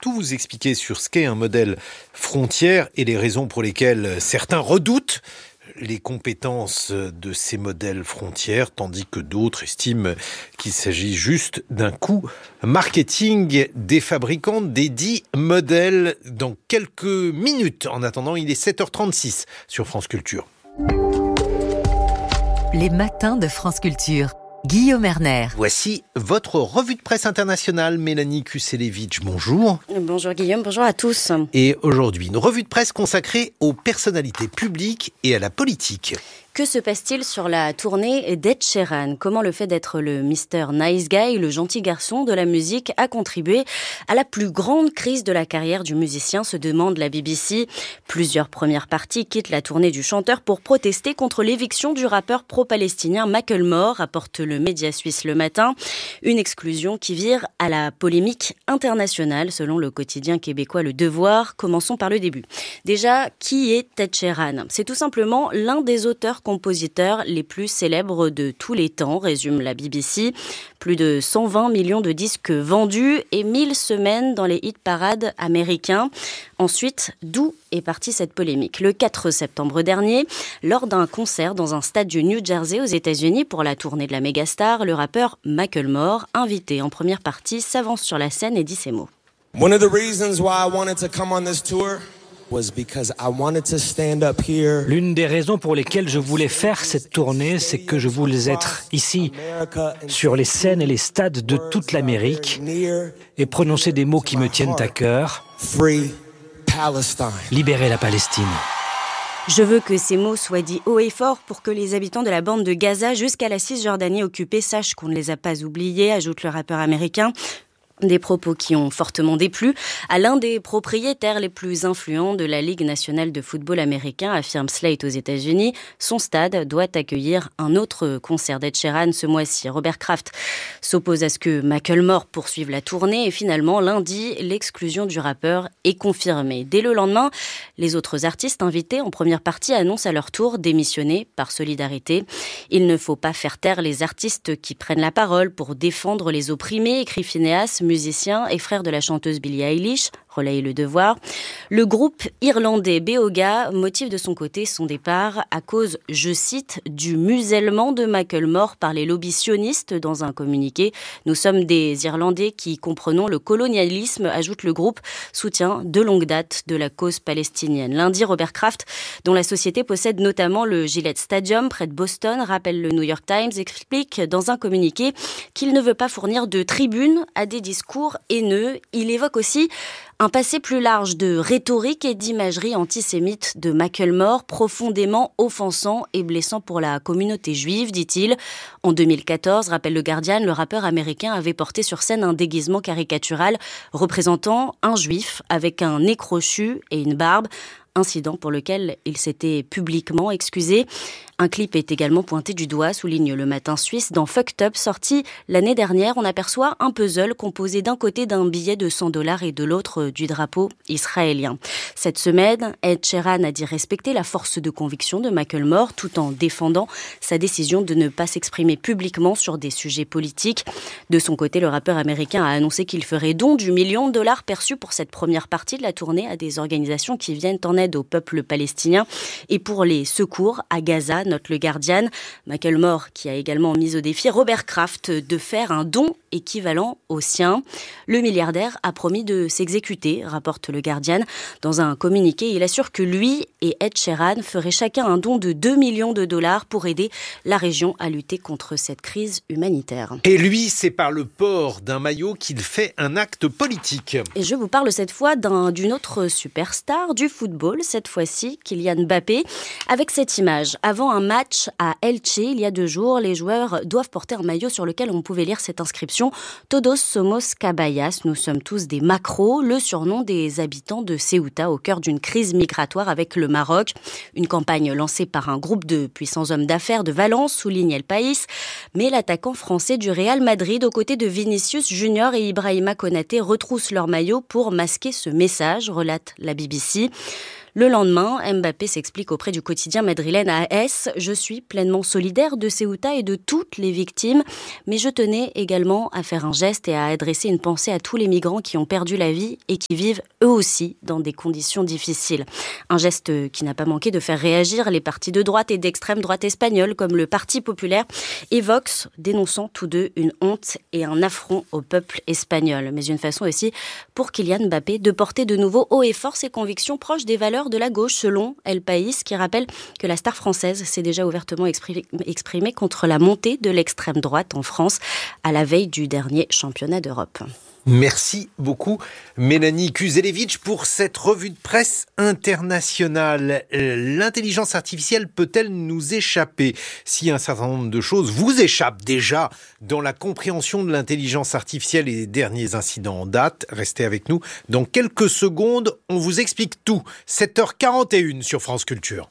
tout vous expliquer sur ce qu'est un modèle frontière et les raisons pour lesquelles certains redoutent les compétences de ces modèles frontières, tandis que d'autres estiment qu'il s'agit juste d'un coup marketing des fabricants des dits modèles dans quelques minutes. En attendant, il est 7h36 sur France Culture. Les matins de France Culture. Guillaume Erner. Voici votre revue de presse internationale, Mélanie Kuselevitch. Bonjour. Bonjour Guillaume, bonjour à tous. Et aujourd'hui, une revue de presse consacrée aux personnalités publiques et à la politique. Que se passe-t-il sur la tournée d'Ed Sheeran ? Comment le fait d'être le Mr. Nice Guy, le gentil garçon de la musique, a contribué à la plus grande crise de la carrière du musicien, se demande la BBC. Plusieurs premières parties quittent la tournée du chanteur pour protester contre l'éviction du rappeur pro-palestinien Macklemore, rapporte le média suisse Le Matin. Une exclusion qui vire à la polémique internationale, selon le quotidien québécois Le Devoir. Commençons par le début. Déjà, qui est Ed Sheeran ? C'est tout simplement l'un des auteurs-compositeurs les plus célèbres de tous les temps, résume la BBC. Plus de 120 millions de disques vendus et 1000 semaines dans les hit-parades américains. Ensuite, d'où est partie cette polémique ? Le 4 septembre dernier, lors d'un concert dans un stade du New Jersey aux États-Unis pour la tournée de la mégastar, le rappeur Macklemore, invité en première partie, s'avance sur la scène et dit ces mots. One of the reasons why I wanted to come on this tour was because I wanted to stand up here. L'une des raisons pour lesquelles je voulais faire cette tournée, c'est que je voulais être ici, sur les scènes et les stades de toute l'Amérique, et prononcer des mots qui me tiennent à cœur. Free Palestine. Libérer la Palestine. Je veux que ces mots soient dits haut et fort pour que les habitants de la bande de Gaza jusqu'à la Cisjordanie occupée sachent qu'on ne les a pas oubliés, ajoute le rappeur américain. Des propos qui ont fortement déplu à l'un des propriétaires les plus influents de la Ligue nationale de football américain, affirme Slate aux États-Unis. Son stade doit accueillir un autre concert d'Ed Sheeran ce mois-ci. Robert Kraft s'oppose à ce que Macklemore poursuive la tournée et finalement, lundi, l'exclusion du rappeur est confirmée. Dès le lendemain, les autres artistes invités en première partie annoncent à leur tour démissionner par solidarité. Il ne faut pas faire taire les artistes qui prennent la parole pour défendre les opprimés, écrit Phineas, musicien et frère de la chanteuse Billie Eilish, relaye Le Devoir. Le groupe irlandais Beoga motive de son côté son départ à cause, je cite, du musellement de Macklemore par les lobbies sionistes dans un communiqué. Nous sommes des Irlandais qui comprenons le colonialisme, ajoute le groupe, soutien de longue date de la cause palestinienne. Lundi, Robert Kraft, dont la société possède notamment le Gillette Stadium près de Boston, rappelle le New York Times, explique dans un communiqué qu'il ne veut pas fournir de tribune à des discours haineux. Il évoque aussi un passé plus large de rhétorique et d'imagerie antisémite de Macklemore, profondément offensant et blessant pour la communauté juive, dit-il. En 2014, rappelle le Guardian, le rappeur américain avait porté sur scène un déguisement caricatural représentant un juif avec un nez crochu et une barbe. Incident pour lequel il s'était publiquement excusé. Un clip est également pointé du doigt, souligne Le Matin suisse. Dans Fucked Up, sorti l'année dernière, on aperçoit un puzzle composé d'un côté d'un billet de $100 et de l'autre du drapeau israélien. Cette semaine, Ed Sheeran a dit respecter la force de conviction de Macklemore tout en défendant sa décision de ne pas s'exprimer publiquement sur des sujets politiques. De son côté, le rappeur américain a annoncé qu'il ferait don du $1 million perçu pour cette première partie de la tournée à des organisations qui viennent en aide au peuple palestinien et pour les secours à Gaza, note le Guardian. Macklemore qui a également mis au défi Robert Kraft de faire un don équivalent au sien. Le milliardaire a promis de s'exécuter, rapporte le Guardian. Dans un communiqué, il assure que lui et Ed Sheeran feraient chacun un don de $2 millions pour aider la région à lutter contre cette crise humanitaire. Et lui, c'est par le port d'un maillot qu'il fait un acte politique. Et je vous parle cette fois d'une autre superstar du football, cette fois-ci Kylian Mbappé, avec cette image. Avant un match à Elche, il y a 2 jours, les joueurs doivent porter un maillot sur lequel on pouvait lire cette inscription « Todos somos caballas », nous sommes tous des macros, le surnom des habitants de Ceuta au cœur d'une crise migratoire avec le Maroc. Une campagne lancée par un groupe de puissants hommes d'affaires de Valence, souligne El País, mais l'attaquant français du Real Madrid, aux côtés de Vinicius Junior et Ibrahima Konaté, retroussent leur maillot pour masquer ce message, relate la BBC. Le lendemain, Mbappé s'explique auprès du quotidien madrilène AS. Je suis pleinement solidaire de Ceuta et de toutes les victimes, mais je tenais également à faire un geste et à adresser une pensée à tous les migrants qui ont perdu la vie et qui vivent eux aussi dans des conditions difficiles. Un geste qui n'a pas manqué de faire réagir les partis de droite et d'extrême droite espagnols comme le Parti populaire et Vox, dénonçant tous deux une honte et un affront au peuple espagnol. Mais une façon aussi pour Kylian Mbappé de porter de nouveau haut et fort ses convictions proches des valeurs de la gauche, selon El País, qui rappelle que la star française s'est déjà ouvertement exprimée contre la montée de l'extrême droite en France à la veille du dernier championnat d'Europe. Merci beaucoup Mélanie Kuzelevic pour cette revue de presse internationale. L'intelligence artificielle peut-elle nous échapper? Si un certain nombre de choses vous échappent déjà dans la compréhension de l'intelligence artificielle et des derniers incidents en date, restez avec nous. Dans quelques secondes, on vous explique tout. 7h41 sur France Culture.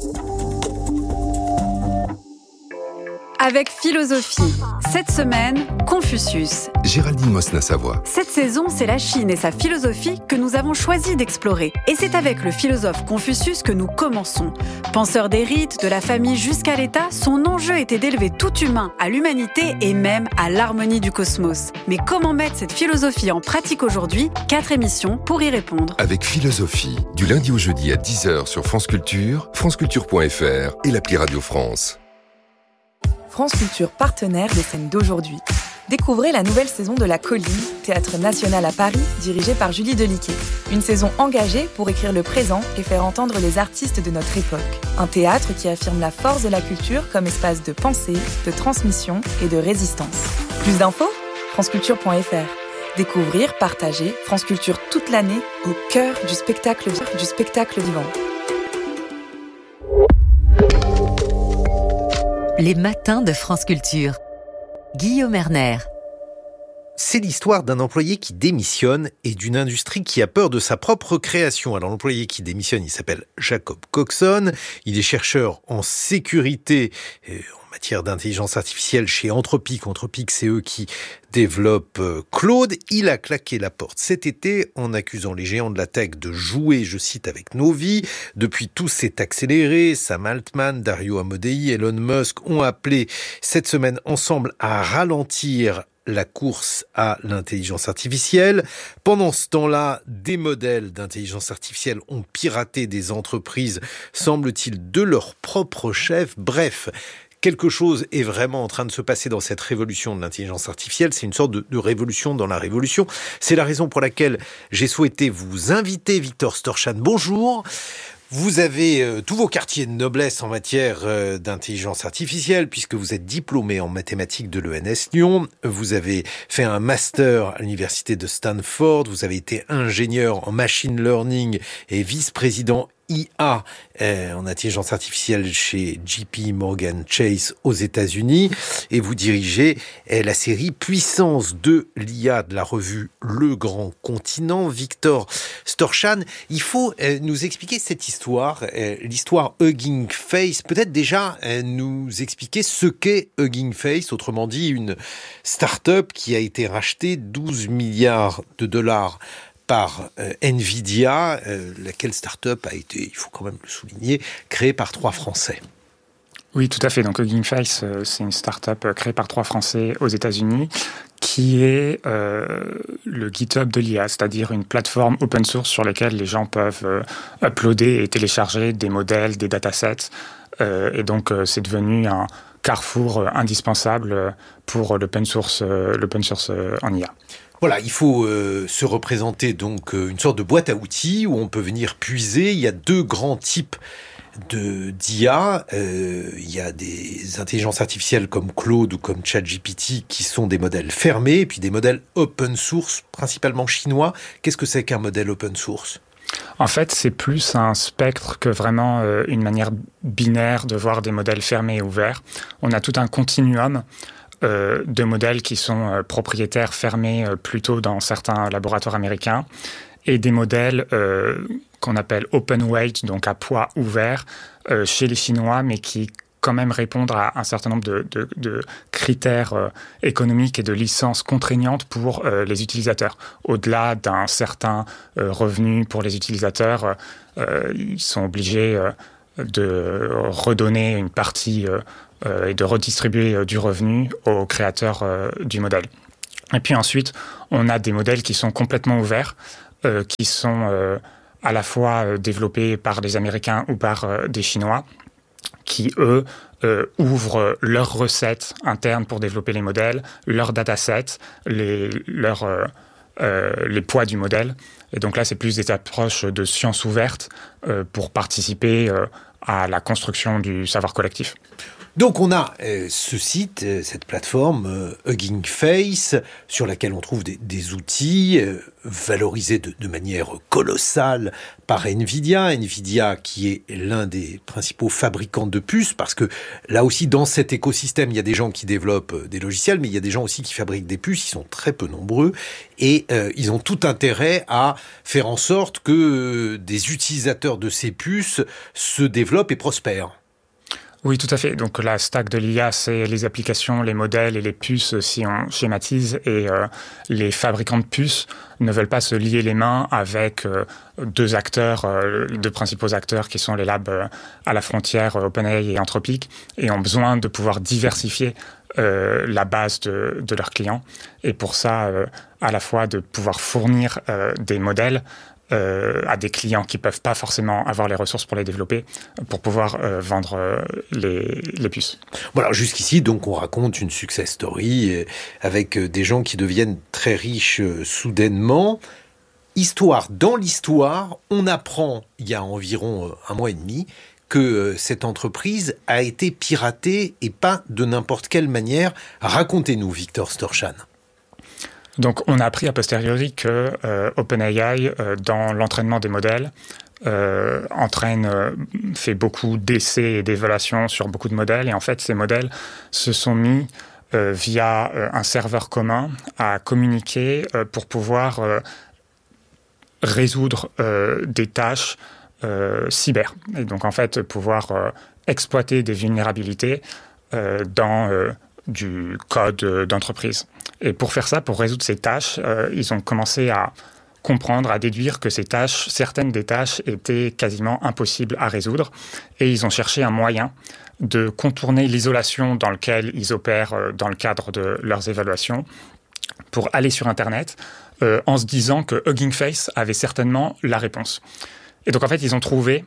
Avec philosophie. Cette semaine, Confucius. Géraldine Mosna-Savoie. Cette saison, c'est la Chine et sa philosophie que nous avons choisi d'explorer. Et c'est avec le philosophe Confucius que nous commençons. Penseur des rites, de la famille jusqu'à l'État, son enjeu était d'élever tout humain à l'humanité et même à l'harmonie du cosmos. Mais comment mettre cette philosophie en pratique aujourd'hui? 4 émissions pour y répondre. Avec philosophie, du lundi au jeudi à 10h sur France Culture, franceculture.fr et l'appli Radio France. France Culture, partenaire des scènes d'aujourd'hui. Découvrez la nouvelle saison de La Colline, Théâtre National à Paris, dirigée par Julie Deliquet. Une saison engagée pour écrire le présent et faire entendre les artistes de notre époque. Un théâtre qui affirme la force de la culture comme espace de pensée, de transmission et de résistance. Plus d'infos ? franceculture.fr. Découvrir, partager, France Culture toute l'année au cœur du spectacle vivant. Les matins de France Culture. Guillaume Erner. C'est l'histoire d'un employé qui démissionne et d'une industrie qui a peur de sa propre création. Alors l'employé qui démissionne, il s'appelle Jacob Coxon. Il est chercheur en sécurité en matière d'intelligence artificielle chez Anthropic. Anthropic, c'est eux qui développent Claude. Il a claqué la porte cet été en accusant les géants de la tech de jouer, je cite, avec nos vies. Depuis, tout s'est accéléré. Sam Altman, Dario Amodei, Elon Musk ont appelé cette semaine ensemble à ralentir la course à l'intelligence artificielle. Pendant ce temps-là, des modèles d'intelligence artificielle ont piraté des entreprises, semble-t-il, de leur propre chef. Bref, quelque chose est vraiment en train de se passer dans cette révolution de l'intelligence artificielle. C'est une sorte de révolution dans la révolution. C'est la raison pour laquelle j'ai souhaité vous inviter, Victor Storchan. Bonjour. Vous avez tous vos quartiers de noblesse en matière d'intelligence artificielle, puisque vous êtes diplômé en mathématiques de l'ENS Lyon. Vous avez fait un master à l'université de Stanford. Vous avez été ingénieur en machine learning et vice-président IA en intelligence artificielle chez JP Morgan Chase aux États-Unis, et vous dirigez la série Puissance de l'IA de la revue Le Grand Continent. Victor Storchan, il faut nous expliquer cette histoire, l'histoire Hugging Face. Peut-être déjà nous expliquer ce qu'est Hugging Face, autrement dit une start-up qui a été rachetée 12 milliards de dollars par Nvidia, laquelle start-up a été, il faut quand même le souligner, créée par 3 Français. Oui, tout à fait. Donc Hugging Face, c'est une start-up créée par 3 Français aux États-Unis qui est le GitHub de l'IA, c'est-à-dire une plateforme open source sur laquelle les gens peuvent uploader et télécharger des modèles, des datasets. Et donc, c'est devenu un carrefour indispensable pour l'open source en IA. Voilà, il faut se représenter donc une sorte de boîte à outils où on peut venir puiser. Il y a 2 grands types d'IA. Il y a des intelligences artificielles comme Claude ou comme ChatGPT qui sont des modèles fermés, et puis des modèles open source, principalement chinois. Qu'est-ce que c'est qu'un modèle open source ? En fait, c'est plus un spectre que vraiment une manière binaire de voir des modèles fermés et ouverts. On a tout un continuum de modèles qui sont propriétaires fermés plutôt dans certains laboratoires américains, et des modèles qu'on appelle open weight, donc à poids ouvert, chez les Chinois, mais qui quand même répondre à un certain nombre de critères économiques et de licences contraignantes pour les utilisateurs. Au-delà d'un certain revenu pour les utilisateurs, ils sont obligés de redonner une partie et de redistribuer du revenu aux créateurs du modèle. Et puis ensuite, on a des modèles qui sont complètement ouverts, qui sont à la fois développés par des Américains ou par des Chinois, qui, eux, ouvrent leurs recettes internes pour développer les modèles, leurs datasets, les poids du modèle. Et donc là, c'est plus des approches de science ouverte pour participer à la construction du savoir collectif. Donc on a ce site, cette plateforme Hugging Face, sur laquelle on trouve des outils valorisés de manière colossale par Nvidia. Nvidia qui est l'un des principaux fabricants de puces, parce que là aussi dans cet écosystème, il y a des gens qui développent des logiciels, mais il y a des gens aussi qui fabriquent des puces, ils sont très peu nombreux, et ils ont tout intérêt à faire en sorte que des utilisateurs de ces puces se développent et prospèrent. Oui, tout à fait. Donc la stack de l'IA, c'est les applications, les modèles et les puces, si on schématise. Et les fabricants de puces ne veulent pas se lier les mains avec deux principaux acteurs qui sont les labs à la frontière, OpenAI et Anthropic, et ont besoin de pouvoir diversifier la base de leurs clients. Et pour ça, à la fois de pouvoir fournir des modèles à des clients qui ne peuvent pas forcément avoir les ressources pour les développer, pour pouvoir vendre les puces. Voilà, jusqu'ici, donc, on raconte une success story avec des gens qui deviennent très riches soudainement. Dans l'histoire, on apprend, il y a environ 1 mois et demi, que cette entreprise a été piratée et pas de n'importe quelle manière. Racontez-nous, Victor Storshan. Donc, on a appris a posteriori que OpenAI, dans l'entraînement des modèles, fait beaucoup d'essais et d'évaluations sur beaucoup de modèles. Et en fait, ces modèles se sont mis via un serveur commun à communiquer pour pouvoir résoudre des tâches cyber. Et donc, en fait, pouvoir exploiter des vulnérabilités dans du code d'entreprise. Et pour faire ça, pour résoudre ces tâches, ils ont commencé à comprendre, à déduire que certaines des tâches étaient quasiment impossibles à résoudre. Et ils ont cherché un moyen de contourner l'isolation dans laquelle ils opèrent dans le cadre de leurs évaluations pour aller sur Internet en se disant que Hugging Face avait certainement la réponse. Et donc, en fait, ils ont trouvé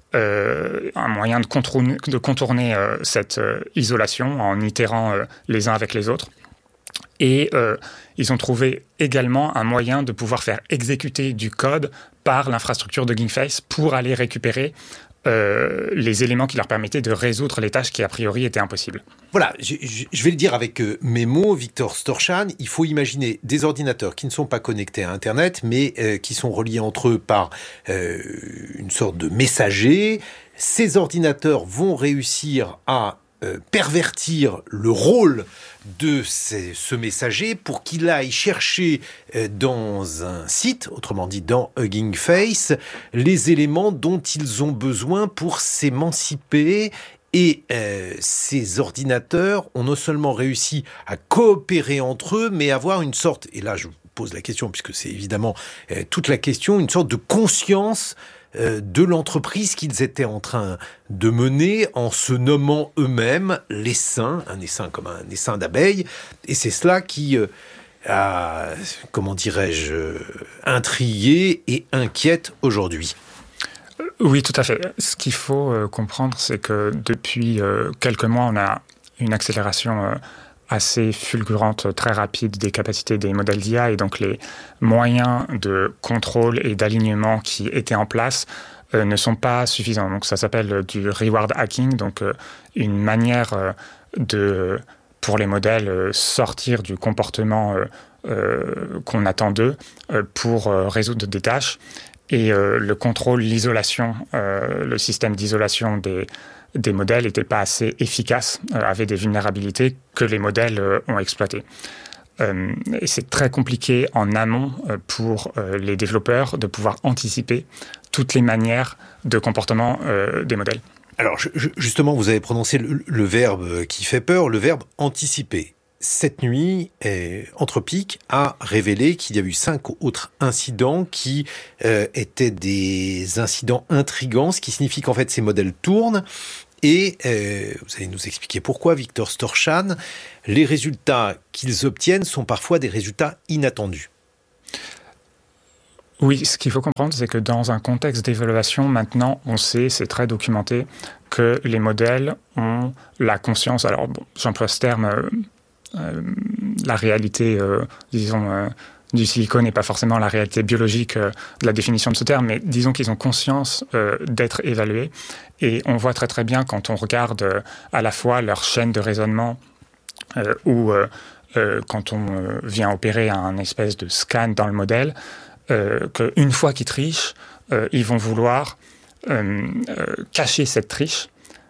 un moyen de contourner cette isolation en itérant les uns avec les autres. Et ils ont trouvé également un moyen de pouvoir faire exécuter du code par l'infrastructure de Hugging Face pour aller récupérer les éléments qui leur permettaient de résoudre les tâches qui, a priori, étaient impossibles. Voilà, je vais le dire avec mes mots, Victor Storshan, il faut imaginer des ordinateurs qui ne sont pas connectés à Internet, mais qui sont reliés entre eux par une sorte de messager. Ces ordinateurs vont réussir à pervertir le rôle de ce messager pour qu'il aille chercher dans un site, autrement dit dans Hugging Face, les éléments dont ils ont besoin pour s'émanciper. Et ces ordinateurs ont non seulement réussi à coopérer entre eux, mais avoir une sorte, et là je vous pose la question puisque c'est évidemment toute la question, une sorte de conscience de l'entreprise qu'ils étaient en train de mener en se nommant eux-mêmes l'essaim, un essaim comme un essaim d'abeilles. Et c'est cela qui a, comment dirais-je, intrigué et inquiète aujourd'hui. Oui, tout à fait. Ce qu'il faut comprendre, c'est que depuis quelques mois, on a une accélération assez fulgurante, très rapide des capacités des modèles d'IA, et donc les moyens de contrôle et d'alignement qui étaient en place ne sont pas suffisants. Donc ça s'appelle du reward hacking, donc une manière pour les modèles sortir du comportement qu'on attend d'eux pour résoudre des tâches. Et le contrôle, l'isolation, le système d'isolation des modèles n'était pas assez efficace, avait des vulnérabilités que les modèles ont exploitées. Et c'est très compliqué en amont pour les développeurs de pouvoir anticiper toutes les manières de comportement des modèles. Alors justement, vous avez prononcé le verbe qui fait peur, le verbe anticiper. Cette nuit, Anthropic a révélé qu'il y a eu 5 autres incidents qui étaient des incidents intrigants, ce qui signifie qu'en fait ces modèles tournent. Et vous allez nous expliquer pourquoi, Victor Storchan, les résultats qu'ils obtiennent sont parfois des résultats inattendus. Oui, ce qu'il faut comprendre, c'est que dans un contexte d'évaluation, maintenant, on sait, c'est très documenté, que les modèles ont la conscience. Alors, j'emploie ce terme, la réalité, du silicone n'est pas forcément la réalité biologique de la définition de ce terme, mais disons qu'ils ont conscience d'être évalués. Et on voit très très bien quand on regarde à la fois leur chaîne de raisonnement ou quand on vient opérer un espèce de scan dans le modèle, qu'une fois qu'ils trichent, ils vont vouloir cacher cette triche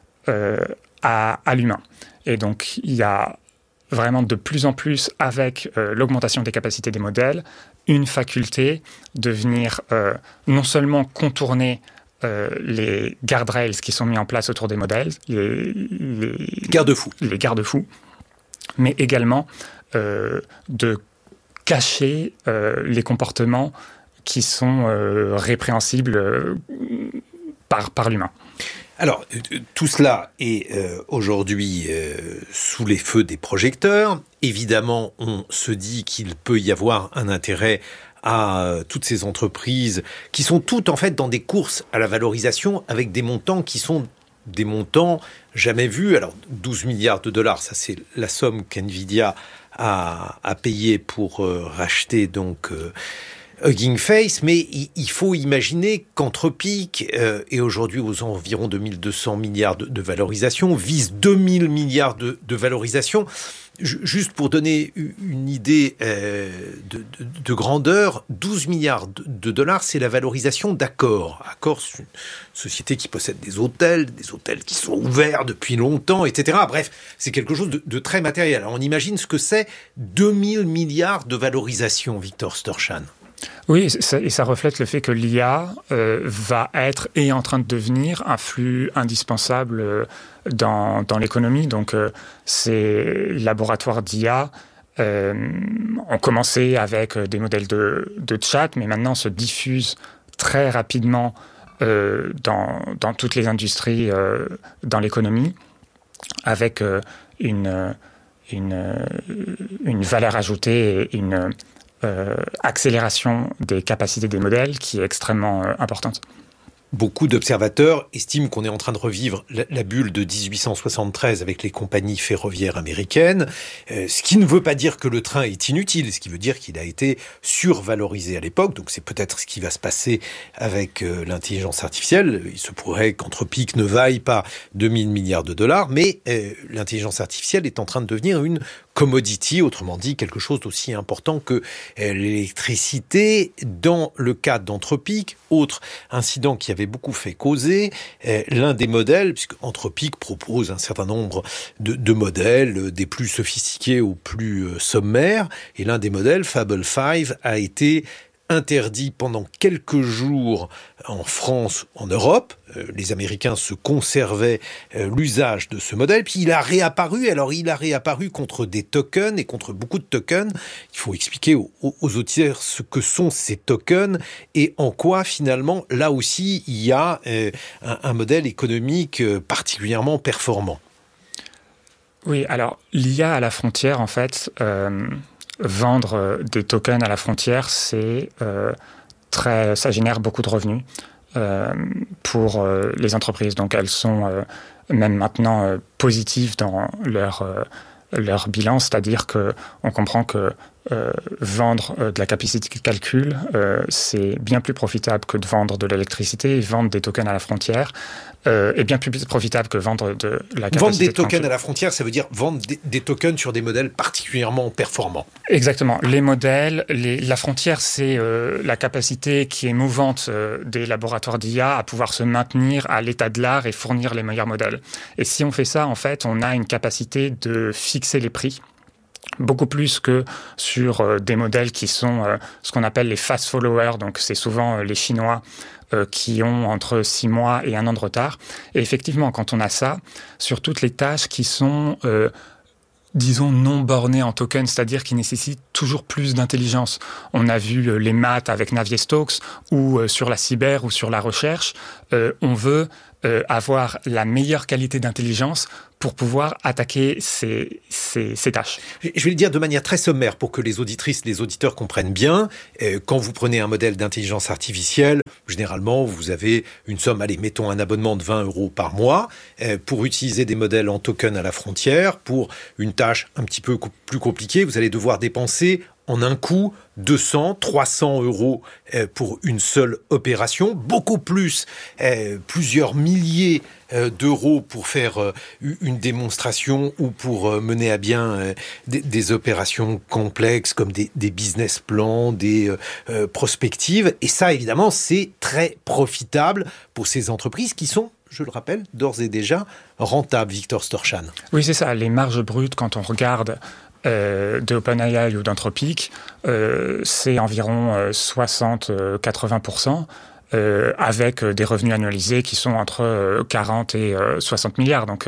à l'humain. Et donc, il y a vraiment de plus en plus, avec l'augmentation des capacités des modèles, une faculté de venir non seulement contourner les guardrails qui sont mis en place autour des modèles, les garde-fous, mais également de cacher les comportements qui sont répréhensibles par l'humain. Alors, tout cela est aujourd'hui sous les feux des projecteurs. Évidemment, on se dit qu'il peut y avoir un intérêt à toutes ces entreprises qui sont toutes en fait dans des courses à la valorisation avec des montants qui sont des montants jamais vus. Alors, 12 milliards de dollars, ça c'est la somme qu'NVIDIA a payé pour racheter donc Hugging Face, mais il faut imaginer qu'Anthropic est aujourd'hui aux environs de 1200 milliards de valorisation, vise 2000 milliards de valorisation. Juste pour donner une idée de grandeur, 12 milliards de dollars, c'est la valorisation d'Accor. Accor, c'est une société qui possède des hôtels qui sont ouverts depuis longtemps, etc. Bref, c'est quelque chose de très matériel. Alors on imagine ce que c'est 2000 milliards de valorisation, Victor Storchan. Oui, et ça reflète le fait que l'IA va être et est en train de devenir un flux indispensable dans l'économie. Donc, ces laboratoires d'IA ont commencé avec des modèles de chat, mais maintenant se diffusent très rapidement dans toutes les industries, dans l'économie, avec une valeur ajoutée et une accélération des capacités des modèles qui est extrêmement importante. Beaucoup d'observateurs estiment qu'on est en train de revivre la bulle de 1873 avec les compagnies ferroviaires américaines, ce qui ne veut pas dire que le train est inutile, ce qui veut dire qu'il a été survalorisé à l'époque, donc c'est peut-être ce qui va se passer avec l'intelligence artificielle. Il se pourrait qu'Anthropic ne vaille pas 2000 milliards de dollars, mais l'intelligence artificielle est en train de devenir une commodity, autrement dit quelque chose d'aussi important que l'électricité. Dans le cas d'Anthropic, autre incident qui avait beaucoup fait causer, l'un des modèles, puisque Anthropic propose un certain nombre de modèles, des plus sophistiqués aux plus sommaires, et l'un des modèles, Fable 5, a été interdit pendant quelques jours en France, en Europe. Les Américains se conservaient l'usage de ce modèle. Puis il a réapparu. Alors il a réapparu contre des tokens et contre beaucoup de tokens. Il faut expliquer aux auditeurs ce que sont ces tokens et en quoi finalement, là aussi, il y a un modèle économique particulièrement performant. Oui, alors l'IA à la frontière, en fait, vendre des tokens à la frontière, ça génère beaucoup de revenus pour les entreprises. Donc elles sont même maintenant positives dans leur bilan, c'est-à-dire qu'on comprend que vendre de la capacité de calcul, c'est bien plus profitable que de vendre de l'électricité, et vendre des tokens à la frontière est bien plus profitable que vendre de la capacité. Vendre des tokens à la frontière, ça veut dire vendre des tokens sur des modèles particulièrement performants. Exactement. Les modèles, la frontière, c'est la capacité qui est mouvante des laboratoires d'IA à pouvoir se maintenir à l'état de l'art et fournir les meilleurs modèles. Et si on fait ça, en fait, on a une capacité de fixer les prix beaucoup plus que sur des modèles qui sont ce qu'on appelle les fast followers, donc c'est souvent les Chinois qui ont entre 6 mois et 1 an de retard. Et effectivement, quand on a ça, sur toutes les tâches qui sont, disons, non bornées en tokens, c'est-à-dire qui nécessitent toujours plus d'intelligence. On a vu les maths avec Navier-Stokes, ou sur la cyber ou sur la recherche, on veut avoir la meilleure qualité d'intelligence pour pouvoir attaquer ces tâches. Je vais le dire de manière très sommaire pour que les auditrices, les auditeurs comprennent bien. Quand vous prenez un modèle d'intelligence artificielle, généralement, vous avez une somme, allez, mettons un abonnement de 20 € par mois pour utiliser des modèles en token à la frontière. Pour une tâche un petit peu plus compliquée, vous allez devoir dépenser en un coup 200, 300 € pour une seule opération, beaucoup plus, plusieurs milliers d'euros pour faire une démonstration ou pour mener à bien des opérations complexes comme des business plans, des prospectives. Et ça, évidemment, c'est très profitable pour ces entreprises qui sont, je le rappelle, d'ores et déjà rentables, Victor Storchan. Oui, c'est ça. Les marges brutes, quand on regarde de OpenAI ou d'Anthropic, c'est environ 60-80%, avec des revenus annualisés qui sont entre 40 et 60 milliards. Donc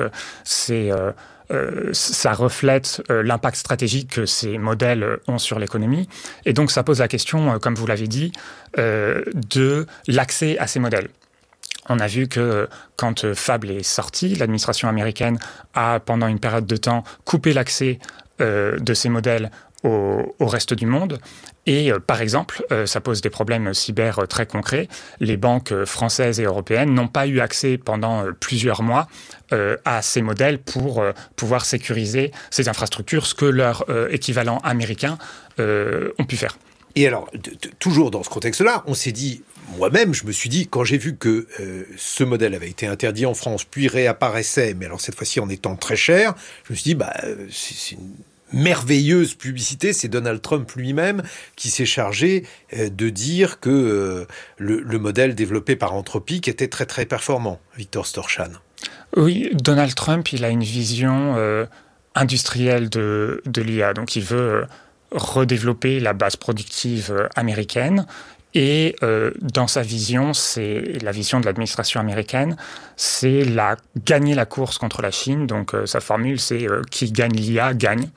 ça reflète l'impact stratégique que ces modèles ont sur l'économie. Et donc ça pose la question, comme vous l'avez dit, de l'accès à ces modèles. On a vu que quand Fable est sorti, l'administration américaine a, pendant une période de temps, coupé l'accès de ces modèles au reste du monde. Et par exemple, ça pose des problèmes cyber très concrets. Les banques françaises et européennes n'ont pas eu accès pendant plusieurs mois à ces modèles pour pouvoir sécuriser ces infrastructures, ce que leurs équivalents américains ont pu faire. Et alors, toujours dans ce contexte-là, on s'est dit, moi-même, je me suis dit, quand j'ai vu que ce modèle avait été interdit en France, puis réapparaissait, mais alors cette fois-ci en étant très cher, je me suis dit, c'est une merveilleuse publicité. C'est Donald Trump lui-même qui s'est chargé de dire que le modèle développé par Anthropic était très très performant. Victor Storchan. Oui, Donald Trump, il a une vision industrielle de l'IA, donc il veut redévelopper la base productive américaine. Et dans sa vision, c'est la vision de l'administration américaine, c'est gagner la course contre la Chine. Donc sa formule, c'est qui gagne l'IA gagne.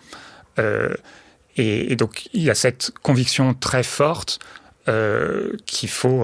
Et donc il y a cette conviction très forte qu'il faut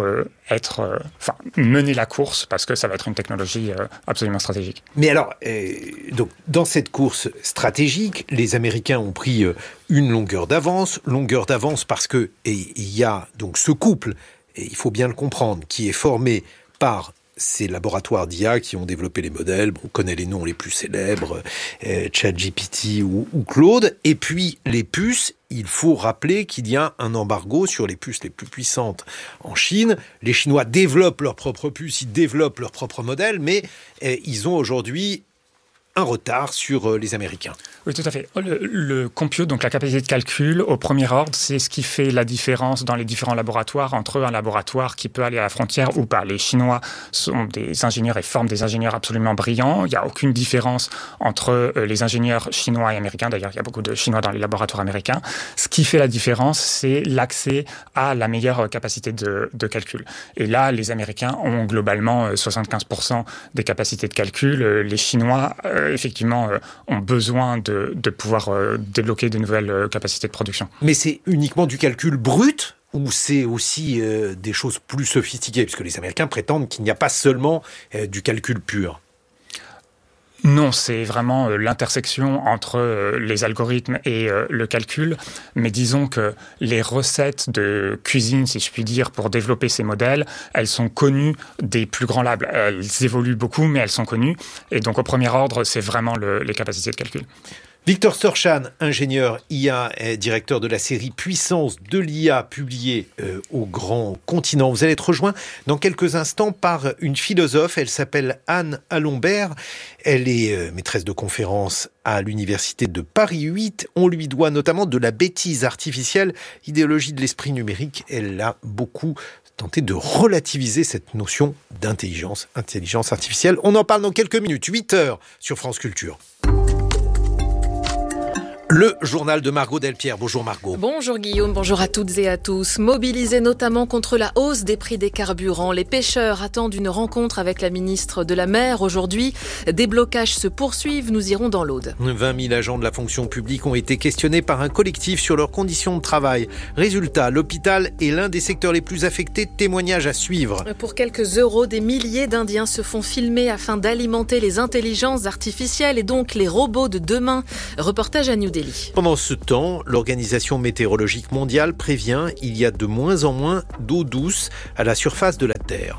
mener la course parce que ça va être une technologie absolument stratégique. Mais alors, donc dans cette course stratégique, les Américains ont pris une longueur d'avance parce que il y a donc ce couple, et il faut bien le comprendre, qui est formé par ces laboratoires d'IA qui ont développé les modèles. On connaît les noms les plus célèbres, ChatGPT ou Claude. Et puis les puces, il faut rappeler qu'il y a un embargo sur les puces les plus puissantes en Chine. Les Chinois développent leurs propres puces, ils développent leurs propres modèles, mais ils ont aujourd'hui un retard sur les Américains. Oui, tout à fait. Le compute, donc la capacité de calcul, au premier ordre, c'est ce qui fait la différence dans les différents laboratoires entre un laboratoire qui peut aller à la frontière ou pas. Les Chinois sont des ingénieurs et forment des ingénieurs absolument brillants. Il n'y a aucune différence entre les ingénieurs chinois et américains. D'ailleurs, il y a beaucoup de Chinois dans les laboratoires américains. Ce qui fait la différence, c'est l'accès à la meilleure capacité de calcul. Et là, les Américains ont globalement 75% des capacités de calcul. Les Chinois effectivement, ont besoin de pouvoir débloquer de nouvelles capacités de production. Mais c'est uniquement du calcul brut ou c'est aussi des choses plus sophistiquées? Parce que les Américains prétendent qu'il n'y a pas seulement du calcul pur. Non, c'est vraiment l'intersection entre les algorithmes et le calcul. Mais disons que les recettes de cuisine, si je puis dire, pour développer ces modèles, elles sont connues des plus grands labs. Elles évoluent beaucoup, mais elles sont connues. Et donc, au premier ordre, c'est vraiment les capacités de calcul. Victor Storchan, ingénieur IA et directeur de la série Puissance de l'IA publiée au Grand Continent. Vous allez être rejoint dans quelques instants par une philosophe. Elle s'appelle Anne Allombert. Elle est maîtresse de conférences à l'université de Paris 8. On lui doit notamment de la bêtise artificielle, idéologie de l'esprit numérique. Elle a beaucoup tenté de relativiser cette notion d'intelligence artificielle. On en parle dans quelques minutes, 8h sur France Culture. Le journal de Margot Delpierre. Bonjour Margot. Bonjour Guillaume, bonjour à toutes et à tous. Mobilisés notamment contre la hausse des prix des carburants, les pêcheurs attendent une rencontre avec la ministre de la Mer aujourd'hui. Des blocages se poursuivent, nous irons dans l'Aude. 20 000 agents de la fonction publique ont été questionnés par un collectif sur leurs conditions de travail. Résultat, l'hôpital est l'un des secteurs les plus affectés. Témoignage à suivre. Pour quelques euros, des milliers d'Indiens se font filmer afin d'alimenter les intelligences artificielles et donc les robots de demain. Reportage à New Delhi. Pendant ce temps, l'Organisation météorologique mondiale prévient qu'il y a de moins en moins d'eau douce à la surface de la Terre.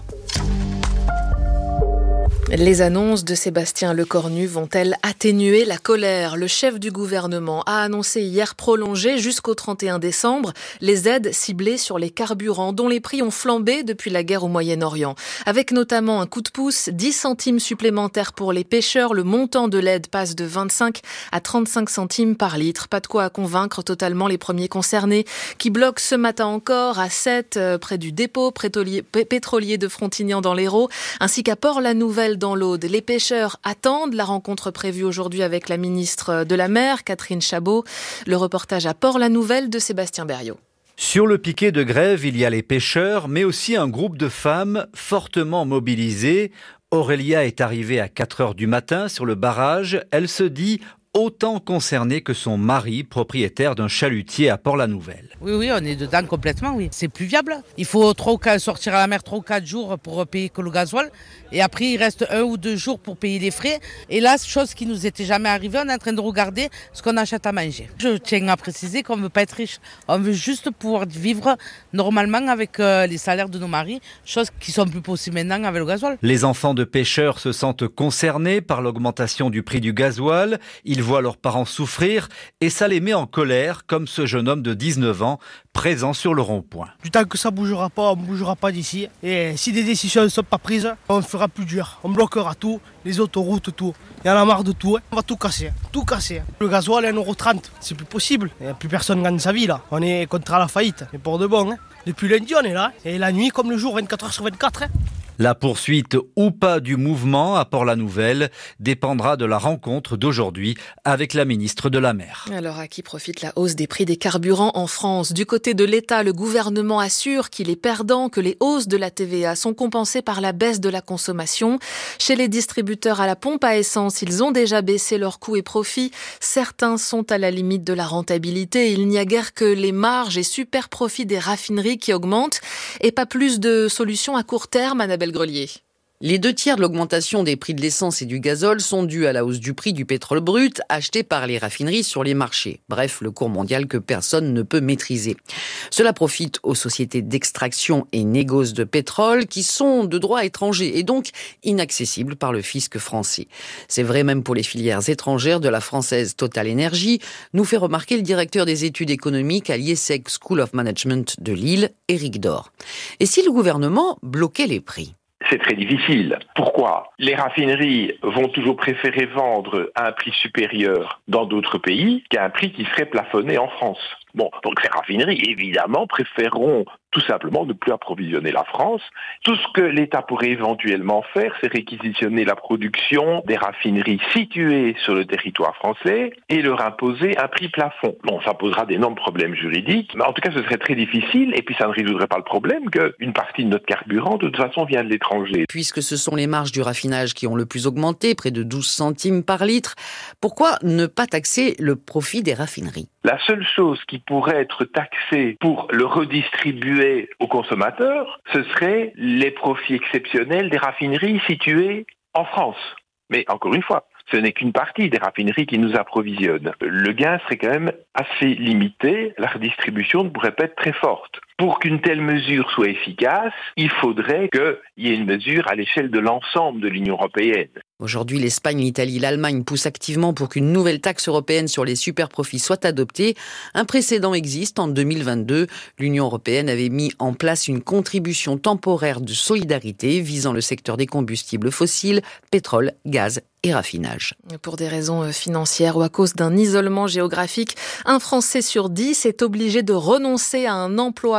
Les annonces de Sébastien Lecornu vont-elles atténuer la colère ? Le chef du gouvernement a annoncé hier prolonger jusqu'au 31 décembre les aides ciblées sur les carburants dont les prix ont flambé depuis la guerre au Moyen-Orient. Avec notamment un coup de pouce, 10 centimes supplémentaires pour les pêcheurs. Le montant de l'aide passe de 25 à 35 centimes par litre. Pas de quoi convaincre totalement les premiers concernés qui bloquent ce matin encore à 7 près du dépôt pétrolier de Frontignan dans l'Hérault ainsi qu'à Port-la-Nouvelle dans l'Aude. Les pêcheurs attendent la rencontre prévue aujourd'hui avec la ministre de la Mer, Catherine Chabot. Le reportage à Port-la-Nouvelle de Sébastien Berriot. Sur le piquet de grève, il y a les pêcheurs, mais aussi un groupe de femmes fortement mobilisées. Aurélia est arrivée à 4 heures du matin sur le barrage. Elle se dit autant concernée que son mari, propriétaire d'un chalutier à Port-la-Nouvelle. Oui, on est dedans complètement, oui. C'est plus viable. Il faut sortir à la mer 3 ou 4 jours pour payer que le gasoil. Et après, il reste 1 ou 2 jours pour payer les frais. Et là, chose qui nous était jamais arrivée, on est en train de regarder ce qu'on achète à manger. Je tiens à préciser qu'on ne veut pas être riche. On veut juste pouvoir vivre normalement avec les salaires de nos maris, chose qui sont plus possibles maintenant avec le gasoil. Les enfants de pêcheurs se sentent concernés par l'augmentation du prix du gasoil. Ils voient leurs parents souffrir et ça les met en colère, comme ce jeune homme de 19 ans présent sur le rond-point. Du temps que ça bougera pas, on ne bougera pas d'ici. Et si des décisions ne sont pas prises, on fera plus dur. On bloquera tout, les autoroutes, tout. Il y en a marre de tout, on va tout casser, tout casser. Le gasoil est à 1,30 €, c'est plus possible. Il n'y a plus personne gagne sa vie là. On est contre la faillite, mais pour de bon. Depuis lundi on est là, et la nuit comme le jour, 24 heures sur 24. La poursuite ou pas du mouvement à Port-la-Nouvelle dépendra de la rencontre d'aujourd'hui avec la ministre de la Mer. Alors à qui profite la hausse des prix des carburants en France ? Du côté de l'État, le gouvernement assure qu'il est perdant, que les hausses de la TVA sont compensées par la baisse de la consommation. Chez les distributeurs à la pompe à essence, ils ont déjà baissé leurs coûts et profits. Certains sont à la limite de la rentabilité. Il n'y a guère que les marges et super profits des raffineries qui augmentent et pas plus de solutions à court terme, Annabelle Grelier. Les 2/3 de l'augmentation des prix de l'essence et du gazole sont dus à la hausse du prix du pétrole brut acheté par les raffineries sur les marchés. Bref, le cours mondial que personne ne peut maîtriser. Cela profite aux sociétés d'extraction et négoce de pétrole qui sont de droit étranger et donc inaccessibles par le fisc français. C'est vrai même pour les filières étrangères de la française Total Energy, nous fait remarquer le directeur des études économiques à l'IESEG School of Management de Lille, Éric Dor. Et si le gouvernement bloquait les prix ? C'est très difficile. Pourquoi ? Les raffineries vont toujours préférer vendre à un prix supérieur dans d'autres pays qu'à un prix qui serait plafonné en France. Bon, donc ces raffineries, évidemment, préféreront tout simplement ne plus approvisionner la France. Tout ce que l'État pourrait éventuellement faire, c'est réquisitionner la production des raffineries situées sur le territoire français et leur imposer un prix plafond. Bon, ça posera d'énormes problèmes juridiques, mais en tout cas, ce serait très difficile et puis ça ne résoudrait pas le problème qu'une partie de notre carburant, de toute façon, vient de l'étranger. Puisque ce sont les marges du raffinage qui ont le plus augmenté, près de 12 centimes par litre, pourquoi ne pas taxer le profit des raffineries ? La seule chose qui pourrait être taxée pour le redistribuer aux consommateurs, ce serait les profits exceptionnels des raffineries situées en France. Mais encore une fois, ce n'est qu'une partie des raffineries qui nous approvisionnent. Le gain serait quand même assez limité, la redistribution ne pourrait pas être très forte. Pour qu'une telle mesure soit efficace, il faudrait qu'il y ait une mesure à l'échelle de l'ensemble de l'Union européenne. Aujourd'hui, l'Espagne, l'Italie, l'Allemagne poussent activement pour qu'une nouvelle taxe européenne sur les superprofits soit adoptée. Un précédent existe. En 2022, l'Union européenne avait mis en place une contribution temporaire de solidarité visant le secteur des combustibles fossiles, pétrole, gaz et raffinage. Pour des raisons financières ou à cause d'un isolement géographique, un Français sur 10 est obligé de renoncer à un emploi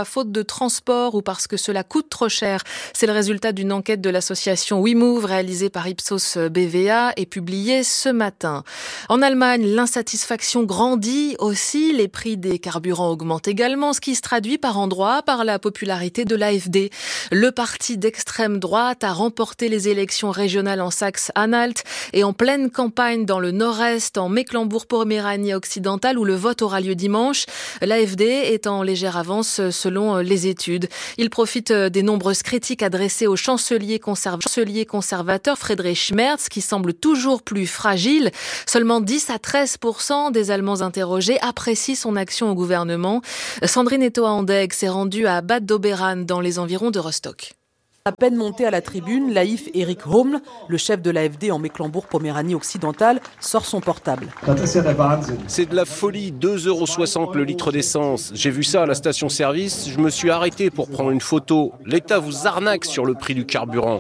faute de transport ou parce que cela coûte trop cher. C'est le résultat d'une enquête de l'association WeMove réalisée par Ipsos BVA et publiée ce matin. En Allemagne, l'insatisfaction grandit aussi. Les prix des carburants augmentent également, ce qui se traduit par endroits par la popularité de l'AfD. Le parti d'extrême droite a remporté les élections régionales en Saxe-Anhalt et en pleine campagne dans le nord-est, en Mecklembourg-Poméranie occidentale, où le vote aura lieu dimanche. L'AfD est en légère avance selon les études. Il profite des nombreuses critiques adressées au chancelier conservateur Friedrich Merz, qui semble toujours plus fragile. Seulement 10 à 13% des Allemands interrogés apprécient son action au gouvernement. Sandrine Etoa-Andeg s'est rendue à Bad Doberan, dans les environs de Rostock. À peine monté à la tribune, Laïf Erik Homl, le chef de l'AfD en Mecklembourg-Poméranie occidentale, sort son portable. C'est de la folie, 2,60 € le litre d'essence. J'ai vu ça à la station-service, je me suis arrêté pour prendre une photo. L'État vous arnaque sur le prix du carburant.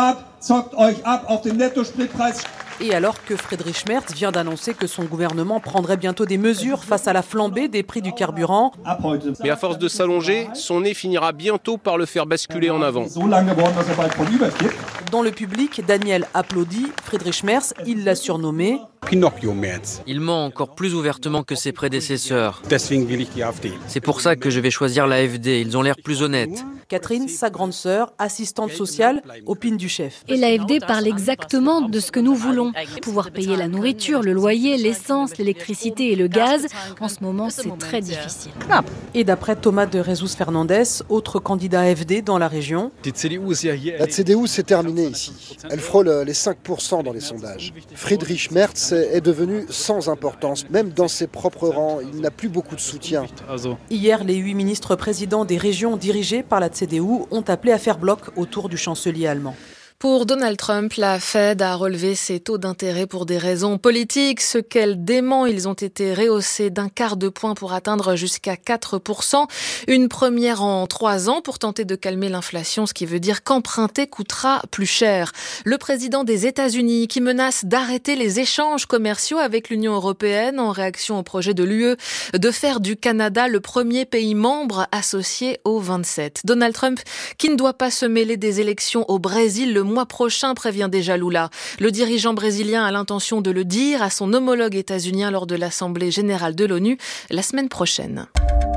Et alors que Friedrich Merz vient d'annoncer que son gouvernement prendrait bientôt des mesures face à la flambée des prix du carburant. Mais à force de s'allonger, son nez finira bientôt par le faire basculer en avant. Dans le public, Daniel applaudit. Friedrich Merz, il l'a surnommé Pinocchio Merz. Il ment encore plus ouvertement que ses prédécesseurs. C'est pour ça que je vais choisir l'AfD, ils ont l'air plus honnêtes. Catherine, sa grande sœur, assistante sociale, opine du chef. Et l'AfD parle exactement de ce que nous voulons. Pouvoir payer la nourriture, le loyer, l'essence, l'électricité et le gaz. En ce moment, c'est très difficile. Et d'après Thomas de Jesus Fernandez, autre candidat AfD dans la région. La CDU, c'est terminé ici. Elle frôle les 5% dans les sondages. Friedrich Merz est devenu sans importance. Même dans ses propres rangs, il n'a plus beaucoup de soutien. Hier, les 8 ministres présidents des régions dirigées par la CDU ont appelé à faire bloc autour du chancelier allemand. Pour Donald Trump, la Fed a relevé ses taux d'intérêt pour des raisons politiques. Ce qu'elle dément, ils ont été rehaussés d'1/4 de point pour atteindre jusqu'à 4%. Une première en 3 ans pour tenter de calmer l'inflation, ce qui veut dire qu'emprunter coûtera plus cher. Le président des États-Unis qui menace d'arrêter les échanges commerciaux avec l'Union européenne en réaction au projet de l'UE de faire du Canada le premier pays membre associé aux 27. Donald Trump qui ne doit pas se mêler des élections au Brésil le mois prochain, prévient déjà Lula. Le dirigeant brésilien a l'intention de le dire à son homologue états-unien lors de l'Assemblée générale de l'ONU la semaine prochaine.